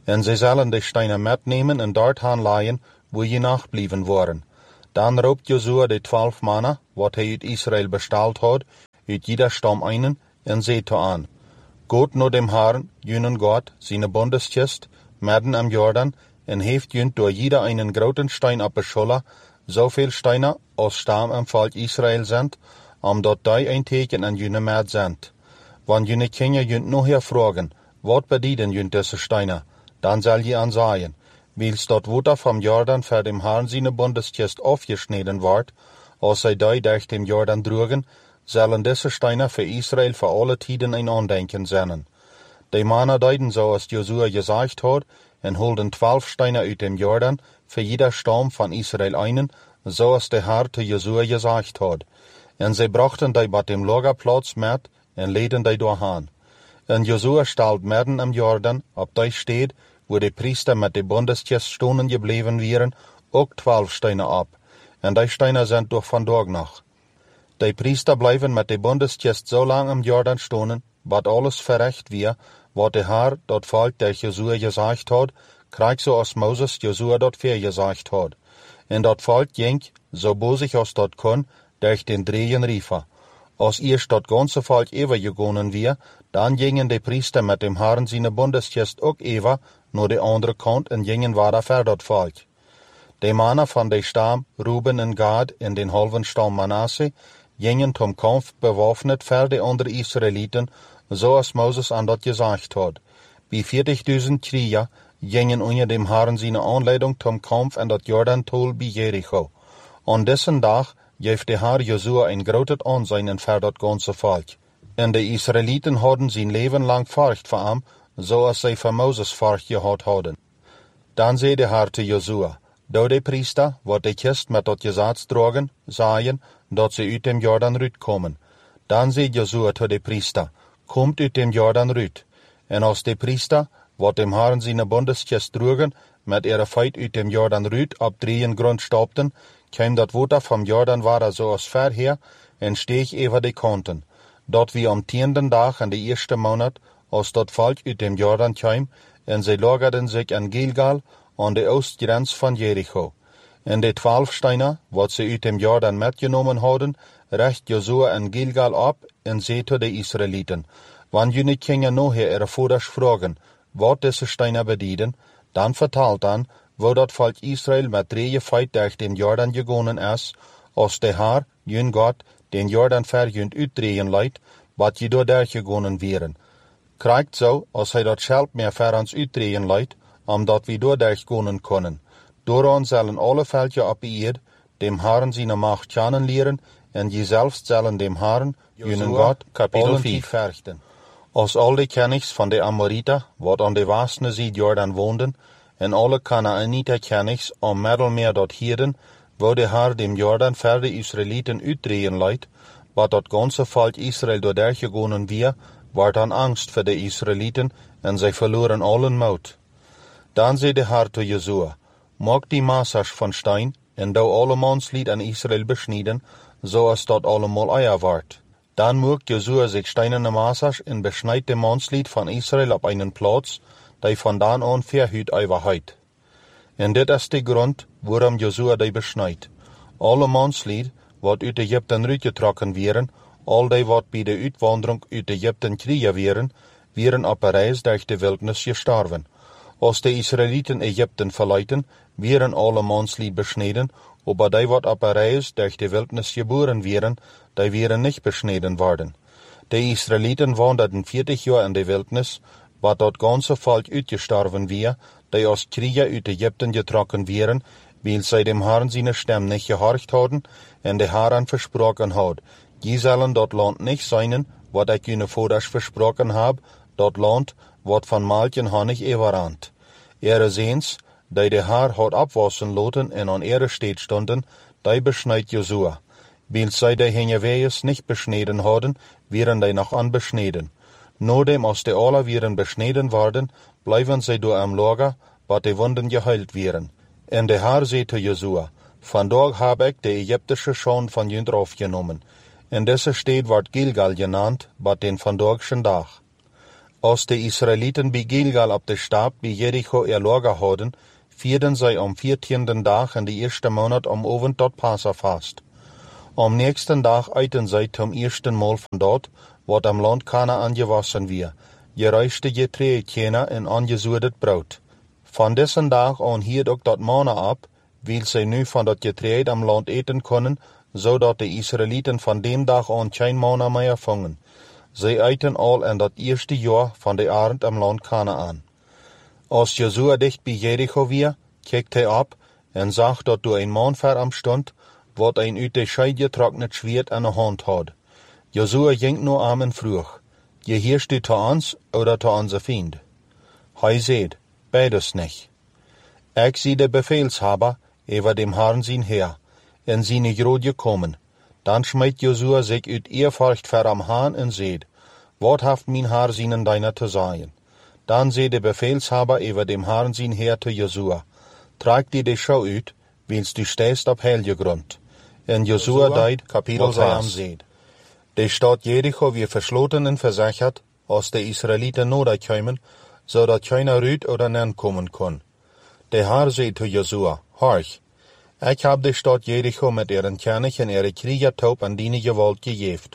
En sie sollen die Steine mitnehmen en dort aanlaaien, wo je nachblieben waren. Dan roept Josua de 12 Männer, wat hij uit Israël besteld had, uit jeder Stamm einen, en zegt aan: Geht nur dem Herrn, jenen Gott, seine Bundeskist, midden am Jordan, en heeft junt door jeder einen großen Stein op de Scholle, zoveel Steine als Stamm am Volk Israël sind, omdat die ein Teken an jene Mäd sind. Wann jene Kinder junt noch hier fragen, wat bedienen junt diese Steine, dann soll je ansagen, wils dort Wutter vom Jordan für dem Herrn seine Bundeskist aufgeschnitten ward, als sie die durch dem Jordan trugen, sollen diese Steine für Israel für alle Tiden ein Andenken sein. Die Männer deuten so, als Josua gesagt hat, und holden 12 Steine aus dem Jordan, für jeder Stamm von Israel einen, so als der Herr zu Josua gesagt hat. Und sie brachten die bei dem Lagerplatz mit, und leden die durchhin. Und Josua stellt mitten am Jordan, ob die steht, wo die Priester mit der Bundeskist stonden geblieben wären, auch 12 Steine ab. Und die Steine sind durch von dort noch. Die Priester bleiben mit der Bundeskist so lang am Jordan stonden, was alles verrecht wir, was der Herr dort Volk der Josua gesagt hat, kriegt so als Moses Josua dort gesagt hat. Und dort Volk ging, so bosig als dort kon, durch den Drehen Riefer. Als erst dort ganze Volk übergegangen wir, dann gingen die Priester mit dem Herrn seine Bundeskist auch über, nur die andere Kant und gingen weiter für dort Volk. Die Männer von der Stamm Ruben und Gad in den halben Stamm Manasse gingen zum Kampf bewaffnet für die anderen Israeliten, so als Moses an dort gesagt hat. Wie 40.000 Krieger gingen unter dem Herrn seine Anleitung zum Kampf an dort Jordan-Tal bei Jericho. An dessen Tag gab der Herr Josua ein großes Ansehen für das ganze Volk. Und die Israeliten hatten sein Leben lang Furcht vor ihm, so als sie für Moses Furcht gehabt hatten. Dann sei der Herr zu Josua: Da die Priester, wat die Kist mit dat Gesetz tragen, sagen, dat sie uit dem Jordan rütkommen. Dann sei Josua zu die Priester: Kommt uit dem Jordan rüt. Und als die Priester, wat dem Herrn seine Bundeskist trugen, mit ihrer Feit uit dem Jordan rüt ab 3 Grund stoppten, kam dat Wasser vom Jordan war so als vorher, und steg über die Kanten. Dort wie am 10. Tag in die 1. Monat, als dat Volk uit dem Jordan kam, und sie lagerten sich in Gilgal, an der Ostgrenze von Jericho. Und die 12 Steine, wat sie uit dem Jordan mitgenommen hadden, recht Josua in Gilgal ab, und sie zu den Israeliten: Wann jene Kinder nachher ihre Vaters fragen, wat diese Steine bedienen, dann vertalt an, wo dat Volk Israel mit 3 Feit durch den Jordan gegangen ist, als der Herr, jün Gott, den Jordan verjünd uitdrehen leidt, wat je door durchgegangen wären. Kriegt so, als hij dat zelf mehr für uns uitdrehen leidt, omdat wir door durchgehen können. Doran sollen alle Völker op de Erde dem Herrn seine Macht kennenlernen, und je selbst sollen dem Herrn, jenen Gott, Kapitel 4. fürchten. Als all die Königs von der Amoriter, wat an der westlichen Seite Jordan woonden, en alle Kanaaniter Königs am Mittelmeer dort hielden, wo der Herr dem Jordan für die Israeliten uitdrehen leidt, wat dat ganze Volk Israel door durchgegangen wir, war dann Angst für die Israeliten, und sie verloren allen Mut. Dann sei der Herr zu Josua: Mag die Massas von Stein, und da alle Mannslied an Israel beschneiden, so als dort allemal Eier ward. Dann mag Josua sich steinerne Massas und beschneid dem Mannslied von Israel auf einen Platz, der von dann an verhüt Eiverheit. Und dit ist der Grund, warum Josua die beschneid. Alle Mannslied, wat uit Ägypten rütgetrokken wären, all die wat bei der Uitwanderung uit Ägypten kriegen wären op der Reis durch die Wildnis gestorben. Als die Israeliten Ägypten verleiten, wären alle Mannslied beschneden, aber die wat op der Reis durch die Wildnis geboren wären, die wären nicht beschneden worden. Die Israeliten wanderten 40 Jahre in die Wildnis, wat dat ganze Volk uitgestorben wär, die als Krieger uit Ägypten getrokken wären, weil sie dem Herrn seine Stimme nicht gehorcht hadden, und der Herrn versprochen hat: Je sollen dat Land nicht sein, wat ich ihnen Vaters versprochen hab, dat Land, wat von Malchen Honig überrannt. Ihre Sehns, die der Herr hat abwassen lassen und an ihre Stadt stunden, die beschneid Josua. Weil sie die Hingewehes nicht beschneden hadden, wären die noch anbeschneden. Nachdem als die alle wären beschneden worden, bleiben sie durch am Lager, wat die Wunden geheilt wären. Und der Herr sei zu Josua: Von dort hab ich die ägyptische Schande von jünd aufgenommen. In dieser Stadt wird Gilgal genannt, bat den von dortschen Tag. Als de Israeliten bij Gilgal op de stap bij Jericho ihr Lager hadden, vierden zij om 14. dag in de eerste maand om oven tot Passafast. Am nächsten dag eiten zij zum eersten Mal van dort, wat am Land Kanaan gewassen wir, gereiste Getreidkena en angezuurdet brood. Van dessen dag aan hield ook dat manna ab, wil zij nu van dat getreid am Land eten kunnen, zodat de Israeliten van dem dag aan geen manna meer vangen. Zij eten al in dat eerste jaar van de arend am Land Kanaan. Als Josua dicht bij Jericho weer, kijkt hij op en zag dat door een man ver am stond, wat een uit de scheid getrocknet Schwert in de hand had. Josua ging nu am en vroeg, gehörst du zu uns oder zu unser Feind? Hij zei, beides nicht. Ik zie de Befehlshaber über dem Herrn sein Heer, en seine Grod gekommen. Dan schmeidt Josua sich uit Ehrfurcht ver am Herrn en zei, wat haft mein Herr seinen deiner zu sagen? Dan zei de Befehlshaber über dem Herrn sein Heer zu Josua, trag dir de Schau uit, wils du stehst op heilige Grund. En Josua deed, Kapitel 6. De stad Jericho wie verschloten en verzechert, als de Israeliten nodig komen, zodat keiner uit oder nen kommen kon. De Herr zei zu Josua, horch, ik heb de stad Jericho met ihren König en ihre Kriegertaub an deine Gewalt gegeven.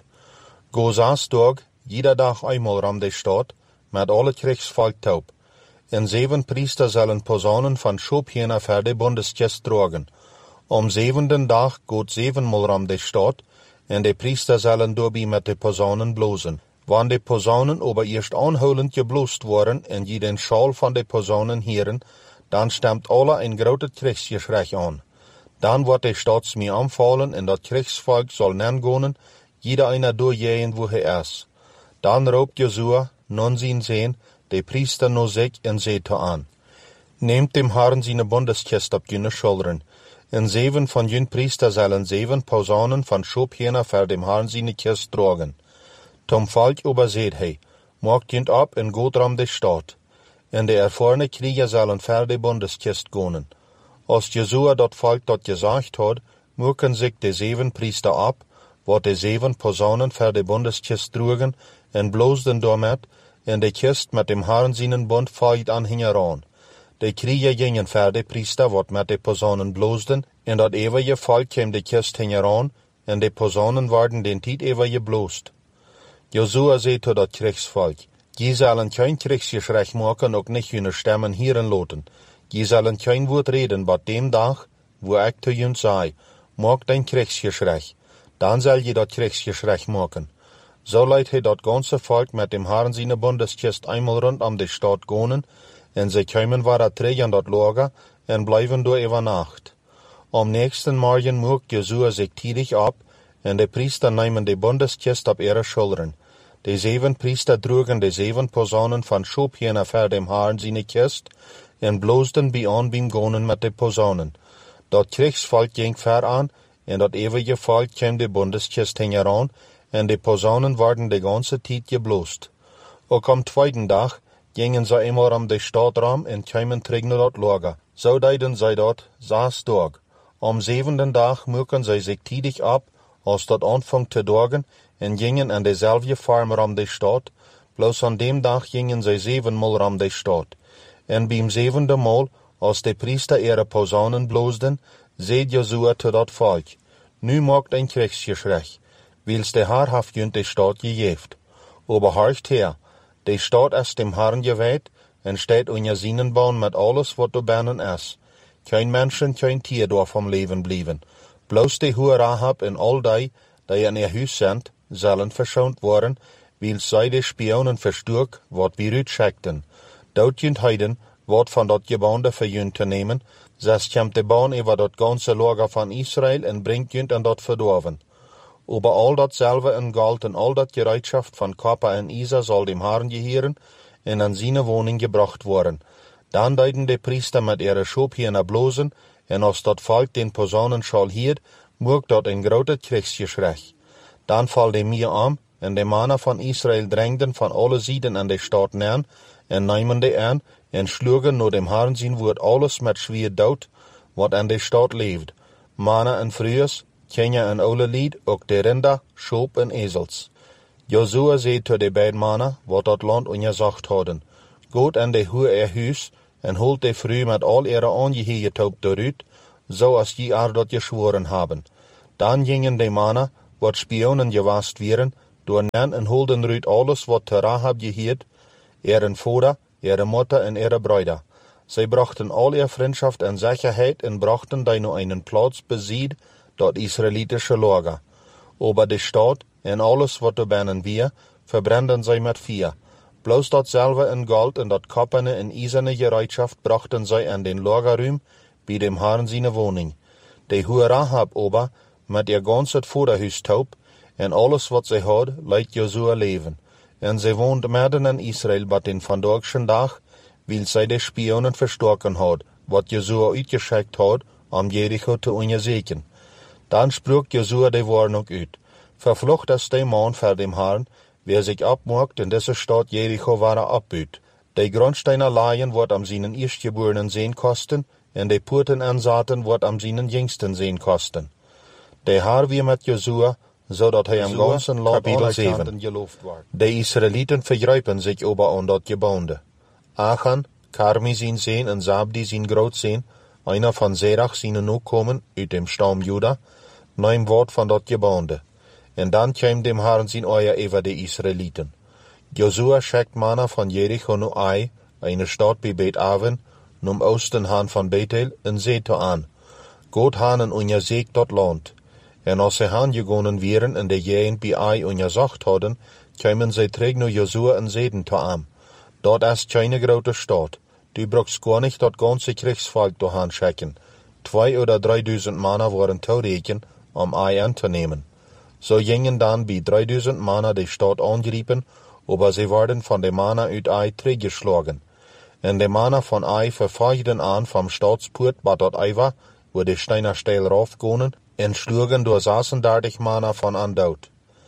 Go 6 Tage, jeder dag einmal ram de stad, met alle Kriegsvolk taub. En 7 Priester zullen Posaunen van Schobhähner ver de Bundeskist tragen. Am 7. dag geht 7-mal ram de stad, en de Priester zullen doorbi met de Posaunen blozen. Wann de Posaunen aber erst aanhoudend geblost worden en je den Schal van de Posaunen heren, dan stemt alle een grote Kriegsgeschrei aan. Dan wordt de stad mir anfallen en dat Kriegsvolk zal nengonen, jeder einer doorjehen wo hij is. Dan roept Josua, nun zien zijn, de Priester no zich en zei te aan. Nehmt dem Herrn seine Bundeskist op jene Schultern, en 7 van jün Priester zullen 7 Posaunen van Schobhähner ver dem Herrn seine Kist tragen. Tom Volk überseht hij, maakt jünt op en goed ram de stad. En de erfahrene Krieger zullen ver de Bundeskist gonen. Als Josua dat Volk dat gesagt had, moeken zich de 7 Priester ab, wat de 7 Posaunen ver de Bundeskist trugen, en bloosden daarmet, en de kist met dem Herrn seinen Bund feit an hingeran. De Krieger gingen ver de Priester, wat met de Posaunen bloosden, en dat eeuwige Volk kwam de kist hingeran, en de Posaunen werden den tijd eeuwige bloost. Josua zei tot dat Kriegsvolk, je zullen kein Kriegsgeschrei maken, ook nicht hun stemmen hieren loten. Je zullen kein woord reden, bat dem dag, wo ik te jun zei, maak dein Kriegsgeschrei. Dan zal je dat Kriegsgeschrei maken. So leidt hij dat ganze Volk met dem Herrn seine Bundeskist einmal rund om de stad gonen, en ze komen waar terug aan dat lager, en blijven door über Nacht. Am nächsten Morgen mocht Josua sich tidig ab, en de Priester nemen de Bundeskist op ihre Schultern. De 7 Priester trugen de 7 Posaunen van Schobhähner ver dem Herrn seine Kist, en bloosden bij aan beim Gonen met de Posaunen. Dat Kriegsvolk ging ver aan, en dat eeuwige Volk kwam de Bundeskist hingeran, en de Posaunen werden de ganze tijd gebloost. Ook am 2. dag gingen zij eenmaal om de stad ram en kwamen terug naar dat lager. Zo deden zij dat 6 dagen. Am 7. dag moeken zij zich tidig ab, als dat aanvangt te dagen, en gingen aan dezelfde farm ram de stad, bloos aan dem dag gingen zij 7-mal ram de stad. En beim 7e Mal, als de Priester ihre Posaunen bloosden, zei Josua te dat Volk, nu maakt een Kriegsgeschrei, wils de Herr haft jünt de stad gegeven. Aber horcht her, de stad is dem Herrn geweiht, en steht unter seinen Bauen met alles wat er binnen is. Kein Menschen, kein Tier darf am Leben blieben. Bloos de Hure Rahab en al die in ihr Huis sind, zullen verschont worden, wils zij de Spionen versturk, wat wir uitschickten. Dout jünt heiden, wat van dat Gebäude für jünt te nemen, zes komt de Bahn über dat ganze Lager van Israel en bringt jünt an dat verdorven. Aber all datselbe en Gold en al dat Gereitschaft van Kopper en Isa soll dem Herrn gehören en an seine Wohnung gebracht worden. Dan deiden de Priester met ihre Schobhähner blosen, en als dat Volk den Posaunenschal hiert, mocht dat een grote Kriegsgeschrei. Dan val de mir an, en de mannen van Israel drängden van alle Seiten an de stad neer, en namen de aan, en schlugen nur dem Herrn zijn woord alles met schwer dood, wat an de stad leeft. Mannen en vrouwen, kinderen en oude lied, ook de rinder, schoop en ezels. Josua zei zu de beiden mannen, wat dat land onderzocht hadden, Goed en de hoe huis, en holt de vrouw met al ihre Angehörigkeit eruit, zoals die dat geschworen haben. Dan gingen de mannen, wat spionen gewast wären, door nen en holden eruit alles wat te Rahab geheerd, ihren Vater, ihre Mutter en ihre Brüder. Zij brachten al ihre Freundschaft en Sicherheit en brachten die nur einen Platz besied, dort israelitische Lager. Aber de Stadt en alles wat er binnen wir, verbranden zij met vier. Bloß datselbe in Gold en dat kopperne en eiserne Gereitschaft brachten zij an den Lagerruim, bij dem Herrn seine Wohnung. De hohe Rahab aber, met ihr ganzes Vorderhuis taub, en alles wat zij had, leidt Josua leven. En zij woont midden in Israel, bat den vandaagschen dag, weil zij de Spionen verstoken had, wat Josua uitgeschickt had, om Jericho te onderzoeken. Dan sprak Josua de Warnung uit. Verflucht is de man voor dem Herrn, wer sich abmacht in deze Stadt Jericho ware abbuut. De Grundsteiner Laien wordt am seinen Erstgeborenen sehen kosten, en de Poorten anzaten wordt am seinen Jüngsten sehen kosten. De Herr wie met Josua, zodat hij am ganzen Land geloofd wordt. De Israeliten vergrijpen zich over aan dat Gebäude. Achan, Carmi zijn Sehn en Zabdi zijn Grootzehn, einer van Zerach zijn Nachkommen uit dem Stamm Juda, neem Wort van dat Gebäude. En dan kwam dem Herrn zijn Eier over de Israeliten. Josua schickt Männer von Jericho nu Ai, eine Stadt bei Bet-Aven, num Osten han van Bethel, en Seto an. Gott hanen untersegt dat Land. En als sie han gegonnen wären in de Gegend bei Ai untersucht hadden, kämen sie träg nu Josua en Seden to am. Dort ist keine große Stadt. Du brauchst gar nicht dat ganze Kriegsvolk dahin schicken. 2.000 oder 3.000 Männer waren toereken, Ai anzunehmen. So gingen dann bei 3.000 Männer die Stadt angrieben, aber sie wurden von den Männern uit Ai zurückgeschlagen. En de Männer von Ai verfolgten an vom Stadsport bei dort Ai war, wo die Steiner steil raufgingen, en schlugen durch 36 Männer von an dood.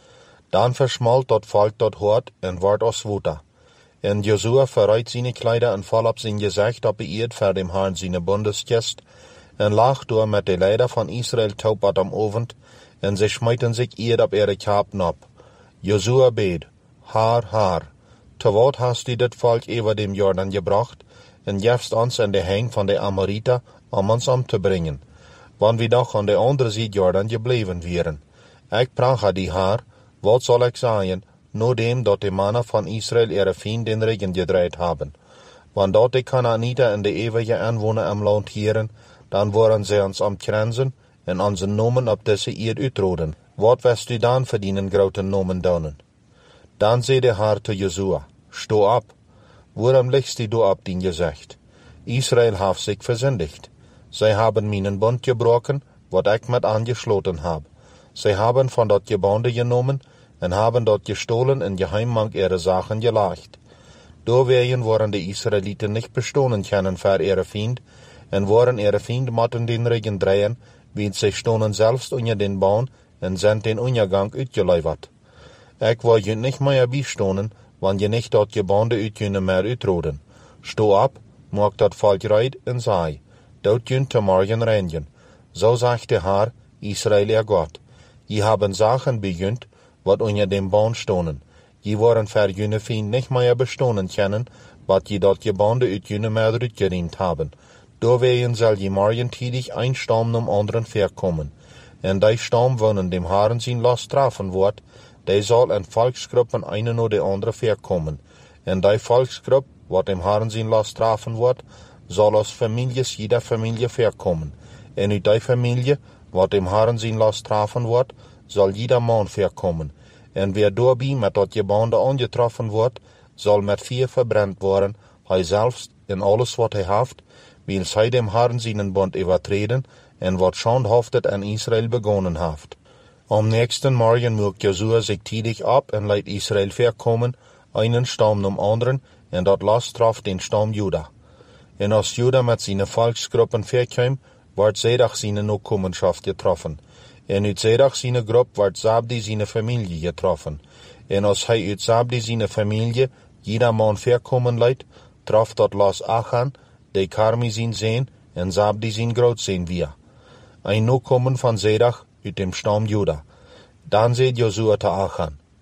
Dann verschmalt dat Volk dort hart en ward aus Wuter. En Josua verreit seine Kleider en val op zijn gezicht op beëerd voor dem Herrn seine Bundeskist, en lag door met de Leider von Israel taub am Ovend, en sie schmeiten sich eerd op ihre Kapen ab. Josua bet, Haar, te wat hast du dit Volk über dem Jordan gebracht, en jefst ons in de heng van de Amoriter, om ons om te brengen, wann wir doch an der andere Seite Jordan gebleven wären. Ich prage die Haar, wat soll ich sagen, nur dem, dat die Männer von Israel ihre Feind den Regen gedreht haben. Wann dort die Kanaaniter in de ewige Anwohner am Land hieren, dann wollen sie uns umkränzen en onze Nomen op deze Erd uitroden. Wat wirst du dann verdienen groten Nomen donen? Dan zei de Herr zu Josua, sto ab. Waarom legst du ab din Gezicht? Israel heeft sich versündigt. Zij haben meinen Bund gebrochen, wat ich mit angeschloten hab. Zij haben von dat Gebäude genommen en haben dort gestohlen en geheimmank ihre Sachen gelegt. Doorwegen waren die Israeliten nicht bestohlen können für ihre Feind, en waren ihre Feind motten den Regen drehen, wie sie stonden selbst unter den Baum en sind den Untergang uitgeluivert. Ich war je nicht mehr beistonen, wann je nicht dort Gebäude uitkunde mehr uitroden. Sto ab, mag dat Volk reit en sei, dort jünt te morgen reinigen. So sagt der Herr, Israel ihr Gott. Je haben Sachen begünnt, wat unter dem Baum stonen. Je waren für jene Feind nicht mehr bestohlen können, wat je dort Gebäude uitkunde mehr uitgeriemt haben. Doorwegen soll je morgen tidig ein Stamm nom anderen verkommen. En die Stamm wonen dem Herrn sein Last strafen wird, die soll in Volksgruppen eine oder die andere verkommen. En die Volksgruppe, wat dem Herrn sein Last strafen wird, soll aus Families jeder Familie verkommen. En uit die Familie, wat dem Herrn sein Last strafen wird, soll jeder Mann verkommen. En wer doorbij met dat Gebäude angetroffen wird, soll met 4 verbrannt worden, hij selbst in alles wat hij heeft, weil zij dem Herrn seinen Bund übertreten en wat schandhaftet an Israel begonnen haft. Am nächsten Morgen mögt Josua sich tidig ab en leidt Israel verkommen, einen Stamm nom anderen, en dat Last traf den Stamm Juda. En als Juda met seine Volksgruppen verkwam, ward Zedach seine Nachkommenschaft getroffen. En uit Zedach seine Gruppe ward Zabdi seine Familie getroffen. En als hij uit Zabdi seine Familie jeder Mann verkommen leidt, traf dat Las Achan, de Carmi zijn Sehn, en Zabdi zijn Grootzehn wir. Ein Nachkommen von Zedach uit dem Stamm Juda. Dan zei Josua te Achan,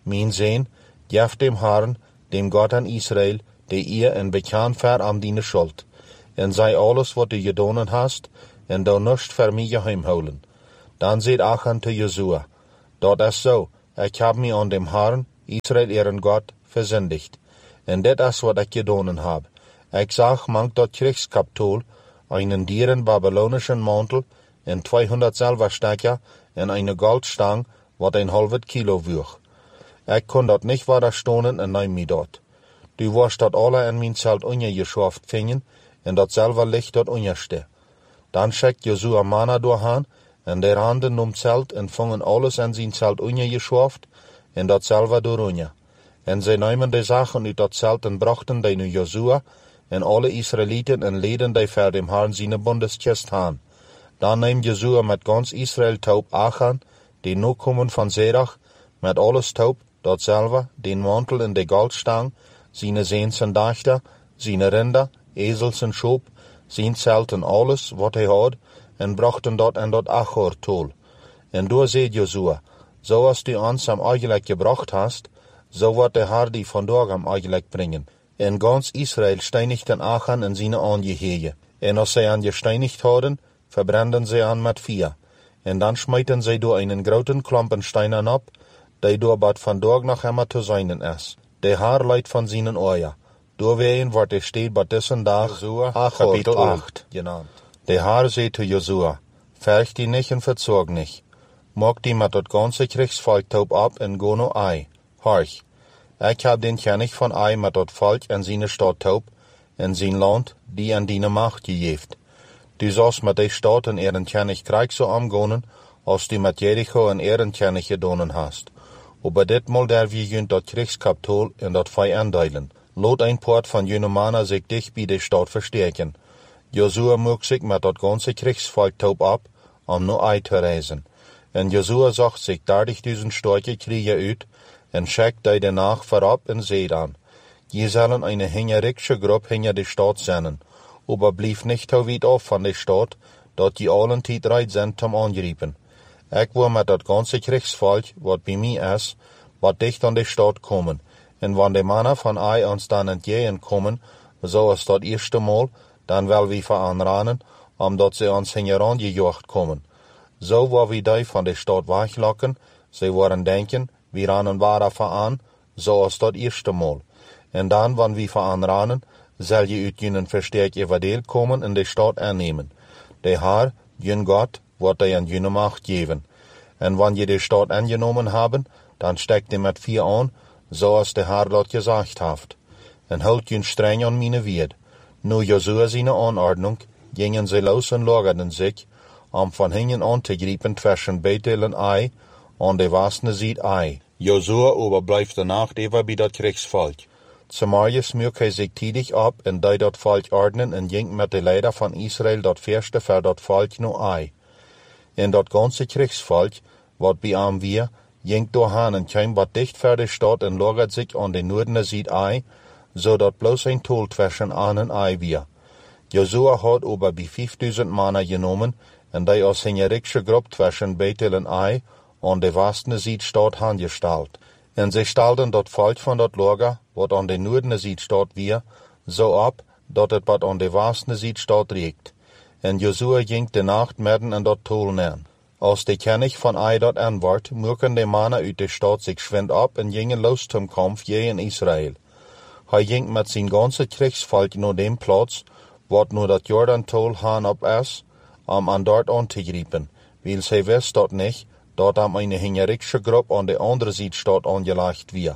Mijn zeen, geef dem Herrn, dem Gott an Israel, de ihr en bekend ver am dine schuld. En sei alles wat du gedonen hast, en du nust ver mij geheimhouden. Dan seht Achan te Josua, dat is zo, ik heb mij aan dem Herrn, Israel ihren Gott, versündigt. En dit is wat ik gedonen heb. Ik zag mank dat Kriegskapitol, einen dieren babylonischen Mantel, en 200 Silberstecker, en eine Goldstang, wat een halbet Kilo woog. Ik kon dat niet widerstonen en neem mij dat. Du warst dat alle in mijn zelt ongeschaft vingen, en dat selber licht dat ongerste. Dan schickt Josua Mana doorhaan, en der handen om zelt en vangen alles in zijn zelt ongeschaft, en dat selber door. En zij namen de zaken uit dat zelt en brachten die nu Josua, en alle Israëlieten en leden die ver dem Herrn zijn bundeskist aan. Dan neemt Josua met ganz Israël taub Achan, die nu komen van Zerach, met alles taub, dat selber, den mantel en de goldstang, zijn zeens en dachter, zijn rinder, ezels en schoop, zijn zelt en alles wat hij had, en brachten dat en dat Achor tol. En door zei Josua, zoals du ons am eigenlijk gebracht hast, so wird der Herr die vandaag am eigenlijk brengen. En ganz Israël steinigten Achan en zijn aangeheje. En als zij aan gesteinigt hadden, verbranden zij aan met vier. En dan smijten zij door einen groten klompen steinen op, die door bad vandaag nog immer te zijnen is. De Herr leidt van zijn oor. Doorwegen wordt er steed bad dessen dag Kapitel 8 genannt. De Herr zei te Josua, verg die nicht en verzorg nicht. Mag die met dat ganze Kriegsvolk taub ab en go no Ai. Horch, ik heb den König van Ai met dat volk en zijn stad taub, en zijn land, die aan die macht gegeven. Du sollst met die stad en ihren König Krieg so amgonen, als du met Jericho en ihren König gedonen hast. Aber ditmal der wir jünt dat Kriegskapitol en dat Fei andeilen. Lot ein Port van jene Mana sich dicht bij de stad verstärken. Josua mocht sich met dat ganze Kriegsvolk taub ab, om no Ai te reisen. En Josua zag zich 30.000 starke Krieger uit, en schickt die danach vorab en zei aan. Je zullen eine hingerische Gruppe hinter de Stadt senden, aber blieb nicht so weit af van de Stadt, dat je allen tijd reit sind zum Angreifen. Ik wil met dat ganze Kriegsvolk, wat bij mij is, wat dicht an de Stadt komen, en wann de Männer van Ai ons dan entgegenkommen, zoals dat eerste Mal, dan wel we veranranen, omdat ze ons hingeran gejocht komen. Zo waar we die van de Stadt weglokken, ze worden denken, we ranen waar aan, zoals dat eerste Mal. En dan, wanneer we veranranen, zal je uit jenen versterkt evadeel komen en de stad aannemen. De Herr, jun Gott, wordt hij aan jene macht geven. En wanneer je de stad aangenomen hebben, dan stekt je met 4 aan, zoals de Herr dat gezegd heeft. En houdt jun streng aan mijn wied. Nu Josua zijn aanordnung, gingen ze los en lagerden zich, om van hingen aan te grijpen tussen Bethel en Ai, aan de westenzijde Ai. Josua overblijft de nacht even bij dat Kriegsvolk. Samaria smuk hij zich tidig op en deed dat volk ordnen en ging met de leider van Israël dat verste voor dat volk naar Ai. En dat ganze Kriegsvolk, wat bij hem weer, ging doorheen en kwam wat dicht voor de stad en lagert zich aan de noordelijke zijde Ai, zodat bloos een tol tussen aan en Ai weer. Josua had over bij 5.000 mannen genomen en die als hingerische groep tussen Bethel en Ai aan de westelijke stad aangesteld. En zij stelden dat volk van dat lager, wat aan de noordelijke stad weer, zo op, dat het wat aan de westelijke stad reikt. En Josua ging de nacht midden in dat tol neer. Als de König van Ai dat aanward, moeken de mannen uit de stad zich schwind op en gingen los zum Kampf in Israël. Hij ging met zijn ganze Kriegsvolk naar dem plaats, wat nu dat Jordan-tol haan op is, om aan dort aan te grijpen, weil zij wist dat niet, dat am eine hingerische Gruppe an der andere Südstadt angelegt wird.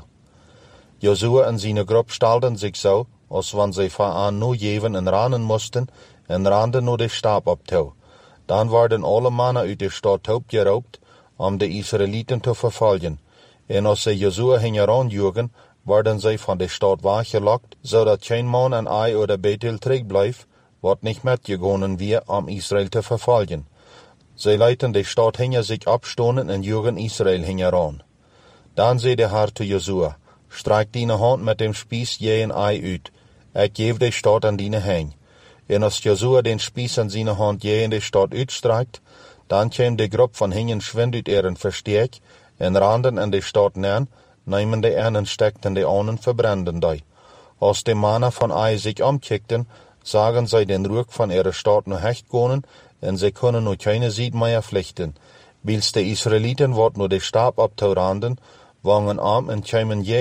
Josua en seine Gruppe stelden sich so, als wenn sie voran nur jeven en ranen mussten, en randen nur de Stab abtau. Dann werden alle Männer uit de Stadt taub geraubt, de Israeliten te verfolgen. En als sie Josua hingeranjugen, werden sie von der Stadt weggelockt, zodat kein Mann an Ai oder Bethel terugbleibt, wat nicht mitgegangen wird, Israel te verfolgen. Sie leiten de Stadt hinter sich abstonen en jugen Israel hingeran. Dan zei de Herr zu Josua, streik deine Hand met dem Spieß je en Ai uit, ik geef de Stadt an deine Hang. En als Josua den Spieß an seine Hand je in de Stadt uitstreikt, dan kwam de groep van hingen schwind uit ihren Versteck en randen in de Stadt neer, nehmen die einen steckten die anderen verbrannten die. Als die Männer von Ai sich umkickten, sagen sie den Rück von ihrer Stadt nur hecht gehen, und sie können nur keine Sied mehr flechten. Wils die Israeliten wird nur den Stab abtauranden, wangen arm und kämen